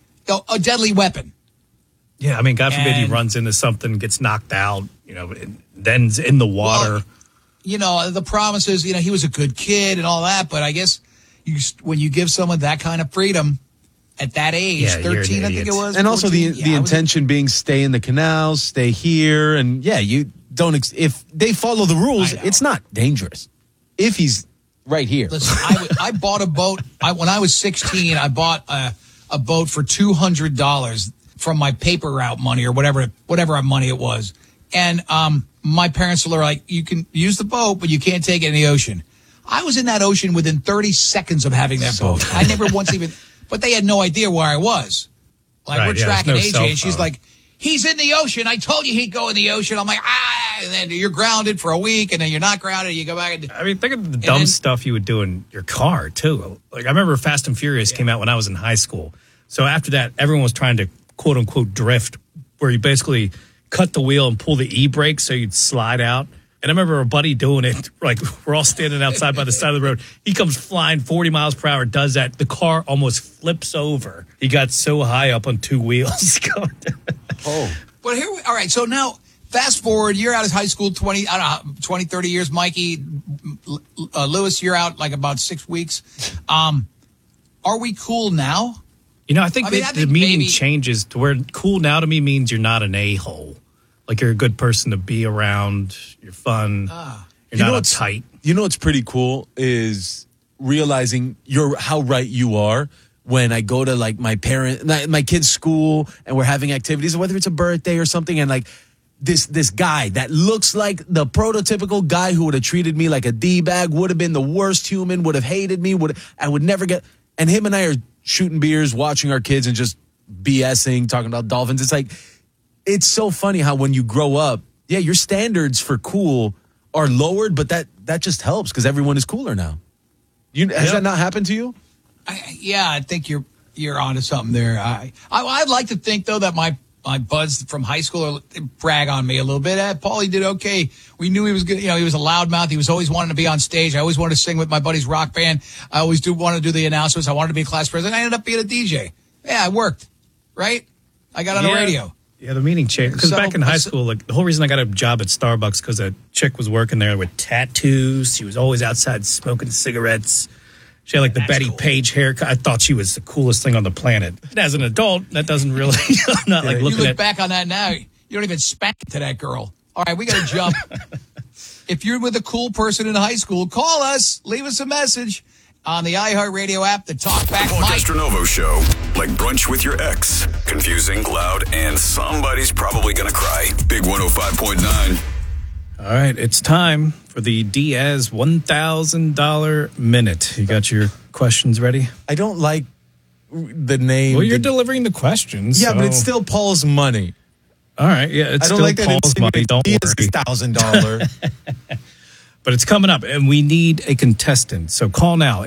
Speaker 1: a deadly weapon.
Speaker 3: Yeah, I mean, God forbid he runs into something, gets knocked out, then's in the water.
Speaker 1: Well, the promise is, he was a good kid and all that, but I guess when you give someone that kind of freedom at that age, 13, I think it was.
Speaker 2: And 14, also the intention being stay in the canals, stay here, and you don't, if they follow the rules, it's not dangerous. If he's right here.
Speaker 1: Listen, I bought a boat. When I was 16, I bought a boat for $200 from my paper route money or whatever money it was. And my parents were like, "You can use the boat, but you can't take it in the ocean." I was in that ocean within 30 seconds of having that boat. I never once even, but they had no idea where I was. We're tracking AJ, and she's like, "He's in the ocean. I told you he'd go in the ocean." I'm like, and then you're grounded for a week, and then you're not grounded. You go back.
Speaker 3: I mean, think of the dumb stuff you would do in your car, too. Like, I remember Fast and Furious came out when I was in high school. So after that, everyone was trying to, quote unquote, drift, where you basically cut the wheel and pull the e-brake so you'd slide out. And I remember a buddy doing it. Like, we're all standing outside by the side of the road. He comes flying 40 miles per hour, does that. The car almost flips over. He got so high up on 2 wheels.
Speaker 1: But all right, so now fast forward, you're out of high school 20, 30 years. Mikey, Lewis, you're out like about 6 weeks. Are we cool now?
Speaker 3: I think the meaning changes to where cool now to me means you're not an a-hole. Like, you're a good person to be around. You're fun. You're not uptight.
Speaker 2: What's pretty cool is realizing how right you are when I go to like my kid's school and we're having activities, whether it's a birthday or something, and like this guy that looks like the prototypical guy who would have treated me like a D-bag, would have been the worst human, would have hated me, I would never get. And him and I are shooting beers, watching our kids, and just BSing, talking about dolphins. It's like, it's so funny how when you grow up, your standards for cool are lowered, but that just helps because everyone is cooler now. Has that not happened to you?
Speaker 1: I think you're onto something there. I'd like to think though that my buds from high school brag on me a little bit. Paulie did okay. We knew he was good. He was a loudmouth. He was always wanting to be on stage. I always wanted to sing with my buddy's rock band. I always wanted to do the announcements. I wanted to be a class president. I ended up being a DJ. Yeah, it worked. Right? I got on the radio.
Speaker 3: Yeah, the meaning changed. Because back in high school, like the whole reason I got a job at Starbucks because a chick was working there with tattoos. She was always outside smoking cigarettes. She had like the Betty Page haircut. I thought she was the coolest thing on the planet. As an adult, that doesn't really. I'm not like looking at.
Speaker 1: You look back on that now, you don't even spank to that girl. All right, we got to jump. If you're with a cool person in high school, call us. Leave us a message on the iHeartRadio app. The Talkback
Speaker 28: Paul Castronovo Show, like brunch with your ex. Confusing, loud, and somebody's probably going to cry. Big 105.9.
Speaker 3: All right, it's time for the Diaz $1,000 minute. You got your questions ready?
Speaker 2: I don't like the name.
Speaker 3: Well, you're delivering the questions.
Speaker 2: Yeah, but it's still Paul's money.
Speaker 3: All right, yeah, it's still Paul's money. Don't worry.
Speaker 2: $1,000.
Speaker 3: But it's coming up, and we need a contestant. So call now,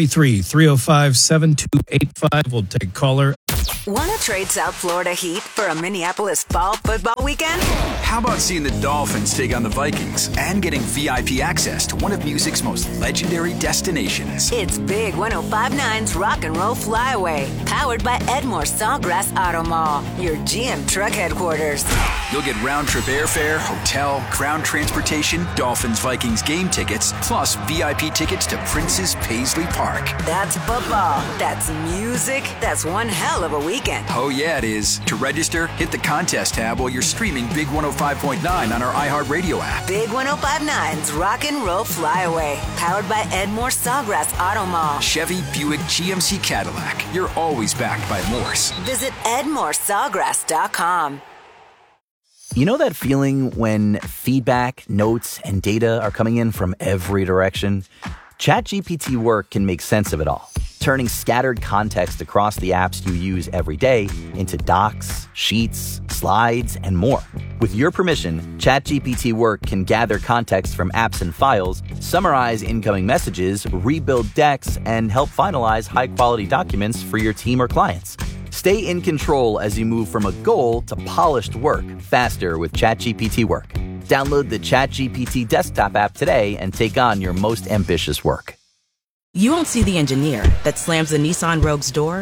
Speaker 3: 833-305-7285. We'll take caller.
Speaker 27: Want to trade South Florida Heat for a Minneapolis fall football weekend?
Speaker 4: How about seeing the Dolphins take on the Vikings and getting VIP access to one of music's most legendary destinations?
Speaker 27: It's Big 105.9's Rock and Roll Flyaway, powered by Edmore Sawgrass Auto Mall, your GM truck headquarters.
Speaker 4: You'll get round-trip airfare, hotel, ground transportation, Dolphins-Vikings game tickets, plus VIP tickets to Prince's Paisley Park.
Speaker 27: That's football. That's music. That's one hell of a weekend.
Speaker 4: Oh, yeah, it is. To register, hit the contest tab while you're streaming Big 105.9 on our iHeartRadio app.
Speaker 27: Big 105.9's Rock and Roll Flyaway, powered by Edmore Sawgrass Auto Mall.
Speaker 4: Chevy, Buick, GMC, Cadillac. You're always backed by Morse.
Speaker 27: Visit EdmoreSawgrass.com.
Speaker 7: You know that feeling when feedback, notes, and data are coming in from every direction? ChatGPT Work can make sense of it all, turning scattered context across the apps you use every day into docs, sheets, slides, and more. With your permission, ChatGPT Work can gather context from apps and files, summarize incoming messages, rebuild decks, and help finalize high-quality documents for your team or clients. Stay in control as you move from a goal to polished work faster with ChatGPT Work. Download the ChatGPT desktop app today and take on your most ambitious work.
Speaker 9: You won't see the engineer that slams the Nissan Rogue's door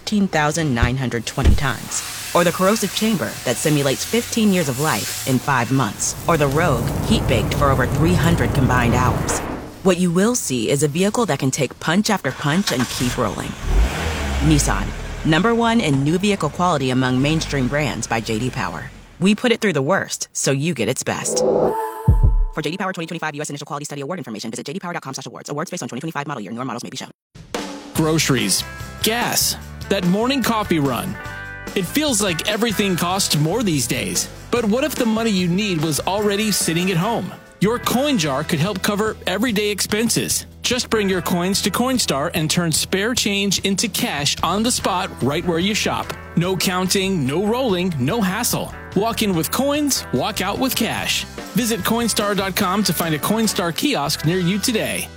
Speaker 9: 13,920 times. Or the corrosive chamber that simulates 15 years of life in 5 months. Or the Rogue heat-baked for over 300 combined hours. What you will see is a vehicle that can take punch after punch and keep rolling. Nissan, #1 in new vehicle quality among mainstream brands by J.D. Power. We put it through the worst, so you get its best. For J.D. Power 2025 U.S. Initial Quality Study Award information, visit jdpower.com/awards. Awards based on 2025 model year. Newer models may be shown.
Speaker 11: Groceries, gas, that morning coffee run. It feels like everything costs more these days. But what if the money you need was already sitting at home? Your coin jar could help cover everyday expenses. Just bring your coins to Coinstar and turn spare change into cash on the spot right where you shop. No counting, no rolling, no hassle. Walk in with coins, walk out with cash. Visit Coinstar.com to find a Coinstar kiosk near you today.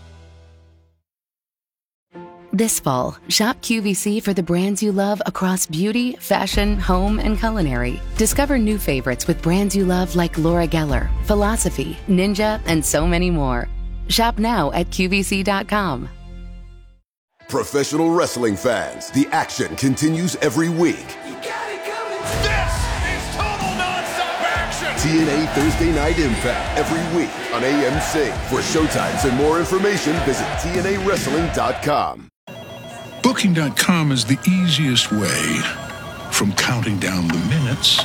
Speaker 12: This fall, shop QVC for the brands you love across beauty, fashion, home, and culinary. Discover new favorites with brands you love like Laura Geller, Philosophy, Ninja, and so many more. Shop now at QVC.com.
Speaker 15: Professional wrestling fans, the action continues every week.
Speaker 16: This is total nonstop action!
Speaker 15: TNA Thursday Night Impact every week on AMC. For showtimes and more information, visit TNAWrestling.com.
Speaker 10: Booking.com is the easiest way from counting down the minutes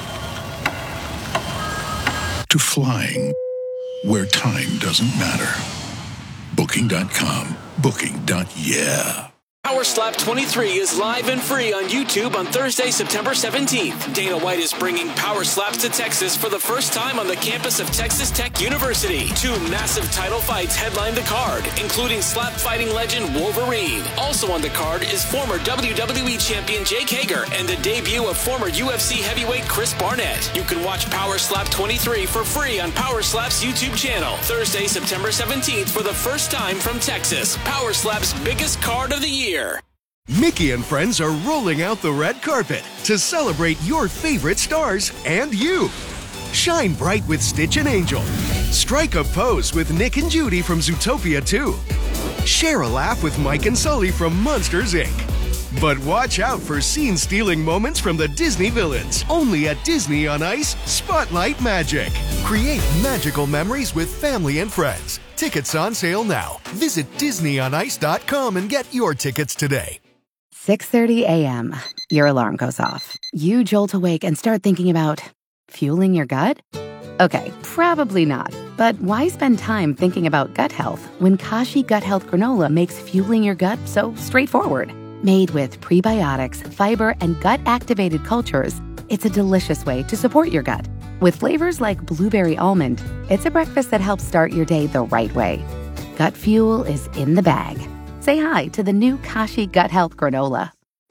Speaker 10: to flying where time doesn't matter. Booking.com. Booking.yeah.
Speaker 11: Power Slap 23 is live and free on YouTube on Thursday, September 17th. Dana White is bringing Power Slaps to Texas for the first time on the campus of Texas Tech University. 2 massive title fights headline the card, including slap fighting legend Wolverine. Also on the card is former WWE champion Jake Hager and the debut of former UFC heavyweight Chris Barnett. You can watch Power Slap 23 for free on Power Slap's YouTube channel. Thursday, September 17th for the first time from Texas. Power Slap's biggest card of the year.
Speaker 13: Mickey and friends are rolling out the red carpet to celebrate your favorite stars and you. Shine bright with Stitch and Angel. Strike a pose with Nick and Judy from Zootopia 2. Share a laugh with Mike and Sully from Monsters, Inc. But watch out for scene-stealing moments from the Disney villains. Only at Disney on Ice Spotlight Magic. Create magical memories with family and friends. Tickets on sale now. Visit DisneyOnIce.com and get your tickets today.
Speaker 12: 6:30 a.m. Your alarm goes off. You jolt awake and start thinking about fueling your gut? Okay, probably not. But why spend time thinking about gut health when Kashi Gut Health Granola makes fueling your gut so straightforward? Made with prebiotics, fiber, and gut-activated cultures, it's a delicious way to support your gut. With flavors like blueberry almond, it's a breakfast that helps start your day the right way. Gut fuel is in the bag. Say hi to the new Kashi Gut Health Granola.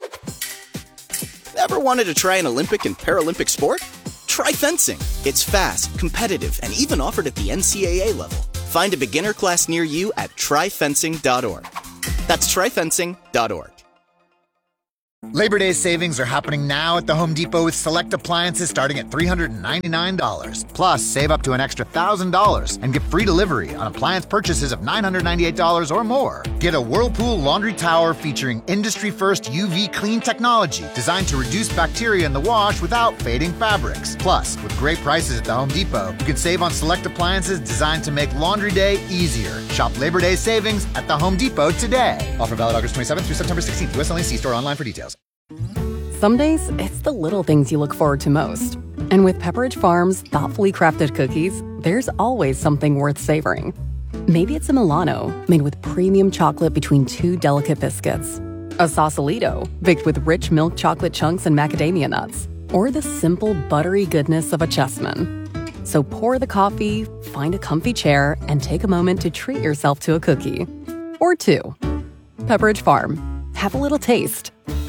Speaker 17: Ever wanted to try an Olympic and Paralympic sport? Try fencing. It's fast, competitive, and even offered at the NCAA level. Find a beginner class near you at tryfencing.org. That's tryfencing.org.
Speaker 5: Labor Day savings are happening now at the Home Depot with select appliances starting at $399. Plus, save up to an extra $1,000 and get free delivery on appliance purchases of $998 or more. Get a Whirlpool laundry tower featuring industry-first UV clean technology designed to reduce bacteria in the wash without fading fabrics. Plus, with great prices at the Home Depot, you can save on select appliances designed to make laundry day easier. Shop Labor Day savings at the Home Depot today. Offer valid August 27th through September 16th. US only. See store online for details.
Speaker 6: Some days, it's the little things you look forward to most. And with Pepperidge Farm's thoughtfully crafted cookies, there's always something worth savoring. Maybe it's a Milano, made with premium chocolate between two delicate biscuits. A Sausalito, baked with rich milk chocolate chunks and macadamia nuts. Or the simple, buttery goodness of a Chessman. So pour the coffee, find a comfy chair, and take a moment to treat yourself to a cookie. Or two. Pepperidge Farm. Have a little taste.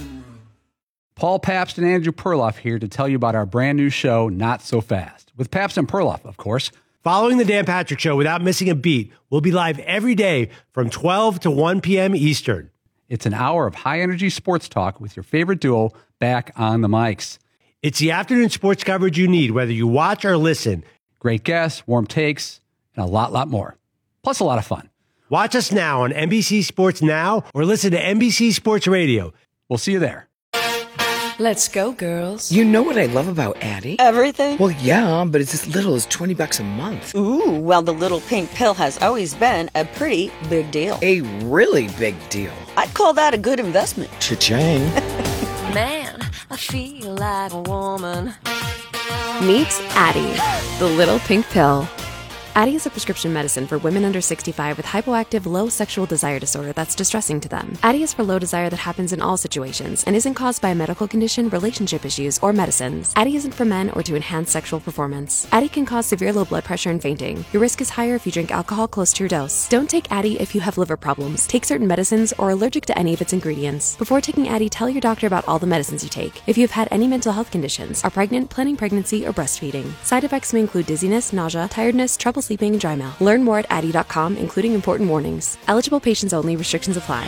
Speaker 14: Paul Pabst and Andrew Perloff here to tell you about our brand new show, Not So Fast, with Pabst and Perloff, of course.
Speaker 18: Following the Dan Patrick Show without missing a beat, we'll be live every day from 12 to 1 p.m. Eastern.
Speaker 14: It's an hour of high-energy sports talk with your favorite duo back on the mics.
Speaker 18: It's the afternoon sports coverage you need, whether you watch or listen.
Speaker 14: Great guests, warm takes, and a lot more. Plus a lot of fun.
Speaker 18: Watch us now on NBC Sports Now or listen to NBC Sports Radio.
Speaker 14: We'll see you there.
Speaker 8: Let's go, girls.
Speaker 23: You know what I love about Addie?
Speaker 8: Everything?
Speaker 23: Well, yeah, but it's as little as $20 a month.
Speaker 8: Ooh, well, the little pink pill has always been a pretty big deal.
Speaker 23: A really big deal.
Speaker 8: I'd call that a good investment.
Speaker 23: Cha-ching.
Speaker 24: Man, I feel like a woman.
Speaker 25: Meet Addie, the little pink pill. Addie is a prescription medicine for women under 65 with hypoactive low sexual desire disorder that's distressing to them. Addie is for low desire that happens in all situations and isn't caused by a medical condition, relationship issues, or medicines. Addie isn't for men or to enhance sexual performance. Addie can cause severe low blood pressure and fainting. Your risk is higher if you drink alcohol close to your dose. Don't take Addie if you have liver problems, take certain medicines, or are allergic to any of its ingredients. Before taking Addie, tell your doctor about all the medicines you take. If you've had any mental health conditions, are pregnant, planning pregnancy, or breastfeeding. Side effects may include dizziness, nausea, tiredness, trouble sleeping, and dry mouth. Learn more at Addie.com, including important warnings. Eligible patients only. Restrictions apply.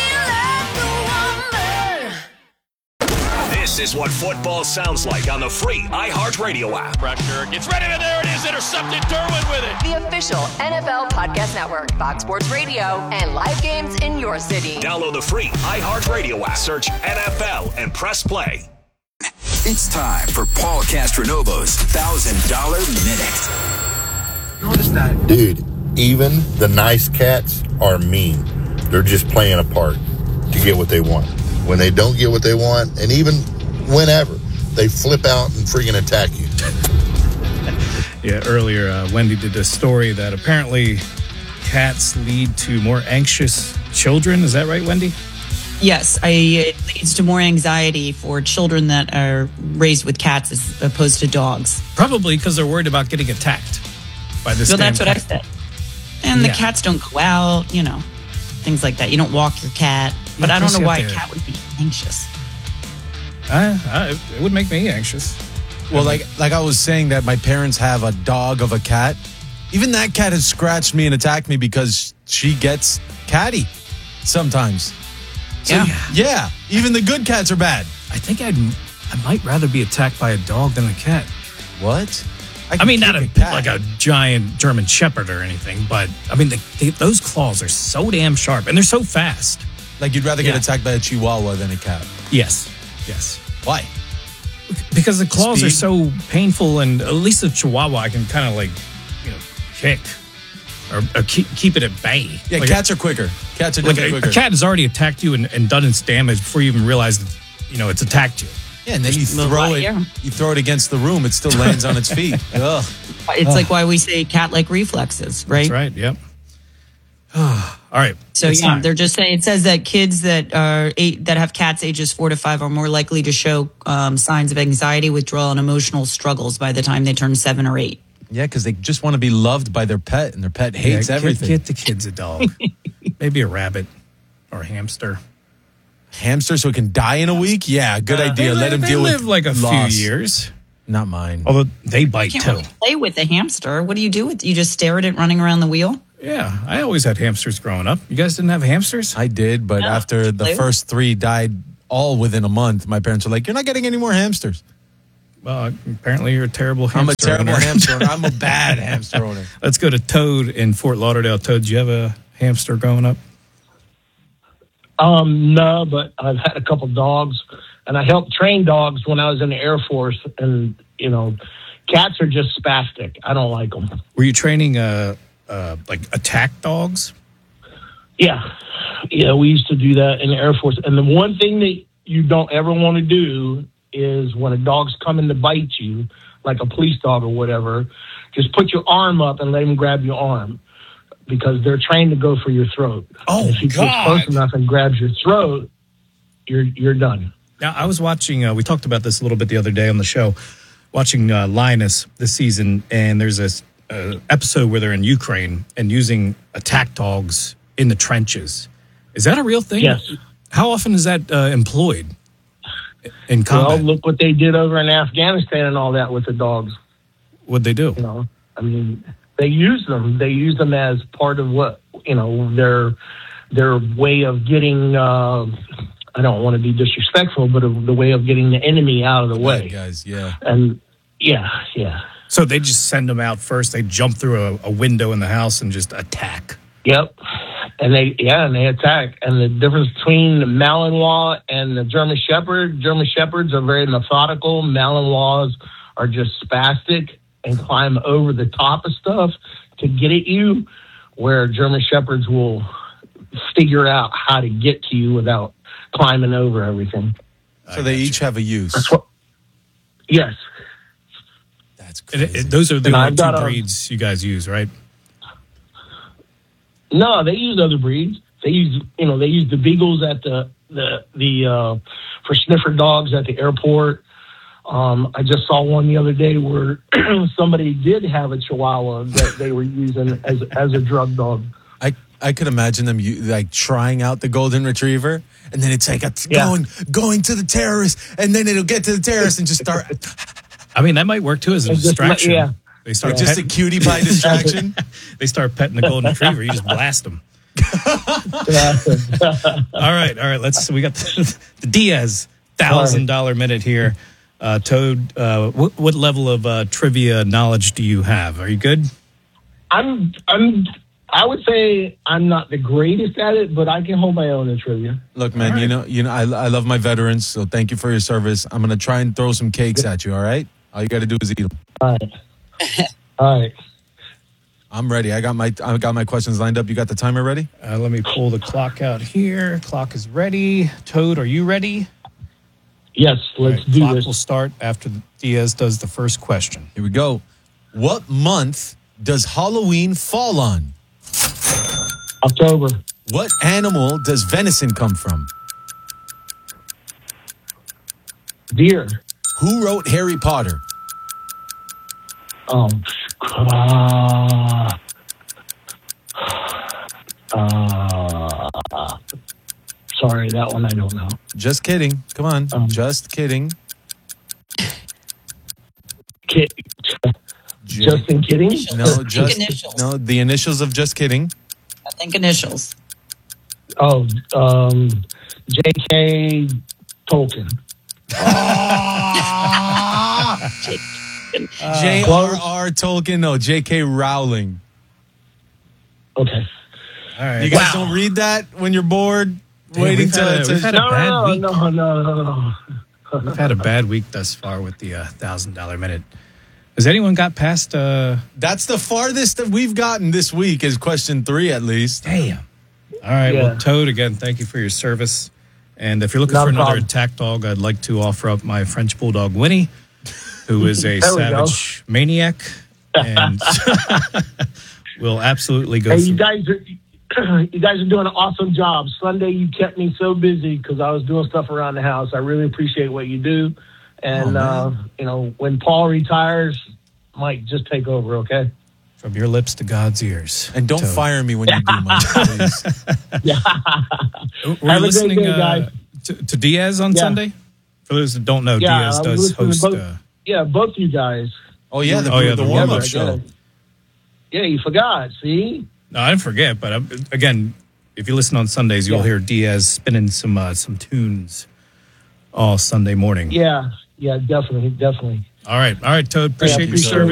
Speaker 26: This is what football sounds like on the free iHeartRadio app.
Speaker 16: Pressure gets ready, and there it is, intercepted. Derwin with it.
Speaker 24: The official NFL Podcast Network, Fox Sports Radio, and live games in your city.
Speaker 26: Download the free iHeartRadio app. Search NFL and press play.
Speaker 4: It's time for Paul Castronovo's $1,000 Minute.
Speaker 19: Dude, even the nice cats are mean. They're just playing a part to get what they want. When they don't get what they want, and even whenever, they flip out and freaking attack you.
Speaker 3: Yeah, earlier Wendy did a story that apparently cats lead to more anxious children. Is that right, Wendy?
Speaker 20: Yes, it leads to more anxiety for children that are raised with cats as opposed to dogs.
Speaker 3: Probably because they're worried about getting attacked by this.
Speaker 20: Well, that's what I said. And the cats don't go out, things like that. You don't walk your cat. But I don't know why a cat would be anxious.
Speaker 3: It would make me anxious.
Speaker 2: Well, like I was saying that my parents have a dog of a cat. Even that cat has scratched me and attacked me because she gets catty sometimes. So, yeah. Even the good cats are bad.
Speaker 3: I think I might rather be attacked by a dog than a cat.
Speaker 2: What?
Speaker 3: I mean, not like a giant German Shepherd or anything, but I mean, those claws are so damn sharp and they're so fast.
Speaker 2: Like you'd rather get attacked by a Chihuahua than a cat.
Speaker 3: Yes.
Speaker 2: Why?
Speaker 3: Because the claws are so painful, and at least the Chihuahua I can kind of kick or keep it at bay.
Speaker 2: Yeah, like cats are quicker. Cats are definitely quicker.
Speaker 3: A cat has already attacked you and done its damage before you even realize that, it's attacked you.
Speaker 2: Yeah, and then you throw it against the room, it still lands on its feet. Ugh.
Speaker 20: It's like why we say cat-like reflexes, right?
Speaker 3: That's right, yep. All right.
Speaker 20: So they're just saying, it says that kids that have cats ages 4 to 5 are more likely to show signs of anxiety, withdrawal, and emotional struggles by the time they turn 7 or 8.
Speaker 2: Yeah, because they just want to be loved by their pet, and their pet hates everything.
Speaker 3: Get the kids a dog. Maybe a rabbit or a hamster.
Speaker 2: Hamster so it can die in a week? Yeah, good idea. Let him deal with
Speaker 3: live like a
Speaker 2: loss.
Speaker 3: few years.
Speaker 2: Not mine.
Speaker 3: Although they bite
Speaker 20: You
Speaker 3: too.
Speaker 20: can't really play with a hamster. What do you do with? You just stare at it running around the wheel?
Speaker 3: Yeah, I always had hamsters growing up. You guys didn't have hamsters?
Speaker 2: I did, but after the first 3 died all within a month, my parents were like, "You're not getting any more hamsters."
Speaker 3: Well, apparently you're a terrible hamster
Speaker 2: I'm a terrible
Speaker 3: owner.
Speaker 2: hamster owner. I'm a bad hamster owner.
Speaker 3: Let's go to Toad in Fort Lauderdale. Toad, did you have a hamster growing up?
Speaker 1: No, but I've had a couple dogs, and I helped train dogs when I was in the Air Force. And cats are just spastic. I don't like them.
Speaker 3: Were you training like attack dogs?
Speaker 1: Yeah, we used to do that in the Air Force. And the one thing that you don't ever want to do is when a dog's coming to bite you, like a police dog or whatever, just put your arm up and let him grab your arm, because they're trained to go for your throat.
Speaker 3: Oh,
Speaker 1: and if he gets close enough and grabs your throat, you're done.
Speaker 3: Now, I was watching, we talked about this a little bit the other day on the show, watching Linus this season, and there's this episode where they're in Ukraine and using attack dogs in the trenches. Is that a real thing?
Speaker 1: Yes.
Speaker 3: How often is that employed in combat?
Speaker 1: Well, look what they did over in Afghanistan and all that with the dogs.
Speaker 3: What'd they do?
Speaker 1: I mean, they use them. They use them as part of what, their way of getting, I don't want to be disrespectful, but the way of getting the enemy out of the way.
Speaker 2: Right, guys, yeah.
Speaker 1: And yeah.
Speaker 3: So they just send them out first. They jump through a window in the house and just attack.
Speaker 1: Yep. And they attack. And the difference between the Malinois and the German Shepherds are very methodical. Malinois are just spastic and climb over the top of stuff to get at you, where German Shepherds will figure out how to get to you without climbing over everything.
Speaker 2: So they each have a use.
Speaker 1: Yes.
Speaker 2: That's crazy.
Speaker 3: Those are the
Speaker 1: And
Speaker 3: only
Speaker 1: I've got
Speaker 3: two breeds you guys use, right?
Speaker 1: No, they use other breeds. They use the beagles at the for sniffer dogs at the airport. I just saw one the other day where somebody did have a Chihuahua that they were using as a drug dog.
Speaker 2: I could imagine them like trying out the golden retriever, and then it's like going to the terrorist, and then it'll get to the terrorist and just start.
Speaker 3: I mean, that might work too as a distraction. They start
Speaker 2: just a cutie pie distraction.
Speaker 3: They start petting the golden retriever. You just blast them. All right. We got the Diaz $1,000 minute here. Toad, what level of trivia knowledge do you have? Are you good?
Speaker 1: I would say I'm not the greatest at it, but I can hold my own in trivia.
Speaker 2: Look, man, right. I love my veterans, so thank you for your service. I'm gonna try and throw some cakes at you. All right, all you got to do is eat them.
Speaker 1: All right.
Speaker 2: I'm ready. I got my questions lined up. You got the timer ready?
Speaker 3: Let me pull the clock out here. Clock is ready. Toad, are you ready?
Speaker 1: Yes, let's do
Speaker 3: clock
Speaker 1: this.
Speaker 3: Will start after Diaz does the first question.
Speaker 2: Here we go. What month does Halloween fall on?
Speaker 1: October.
Speaker 2: What animal does venison come from?
Speaker 1: Deer.
Speaker 2: Who wrote Harry Potter?
Speaker 1: Sorry, that one I don't know.
Speaker 2: Just kidding. Come on. Just kidding.
Speaker 1: Justin Kidding?
Speaker 2: No, the initials of Just Kidding.
Speaker 20: I think initials.
Speaker 1: Oh, J.K. Tolkien.
Speaker 2: J.R.R. Tolkien. No, J.K. Rowling.
Speaker 1: Okay.
Speaker 3: All right.
Speaker 2: You guys don't read that when you're bored?
Speaker 3: We've had a bad week.
Speaker 1: No.
Speaker 3: We've had a bad week thus far with the $1,000 minute. Has anyone got past?
Speaker 2: That's the farthest that we've gotten this week is question 3 at least.
Speaker 3: Damn. All right.
Speaker 1: Yeah.
Speaker 3: Well, Toad, again, thank you for your service. And if you're looking for another attack dog, I'd like to offer up my French Bulldog Winnie, who is a savage maniac. And we'll absolutely go
Speaker 1: Hey,
Speaker 3: through.
Speaker 1: you guys are doing an awesome job. Sunday, you kept me so busy because I was doing stuff around the house. I really appreciate what you do. And, when Paul retires, Mike, just take over, okay?
Speaker 3: From your lips to God's ears.
Speaker 2: And don't fire me when you do, Mike, please.
Speaker 3: Were you listening to Diaz on Sunday? For those that don't know, Diaz does host...
Speaker 1: Yeah, both you guys.
Speaker 2: Oh, yeah, the warm-up show.
Speaker 1: Yeah, you forgot, see?
Speaker 3: No, I didn't forget, but again, if you listen on Sundays, you'll hear Diaz spinning some tunes all Sunday morning.
Speaker 1: Yeah, definitely.
Speaker 3: All right, Toad. Appreciate your service.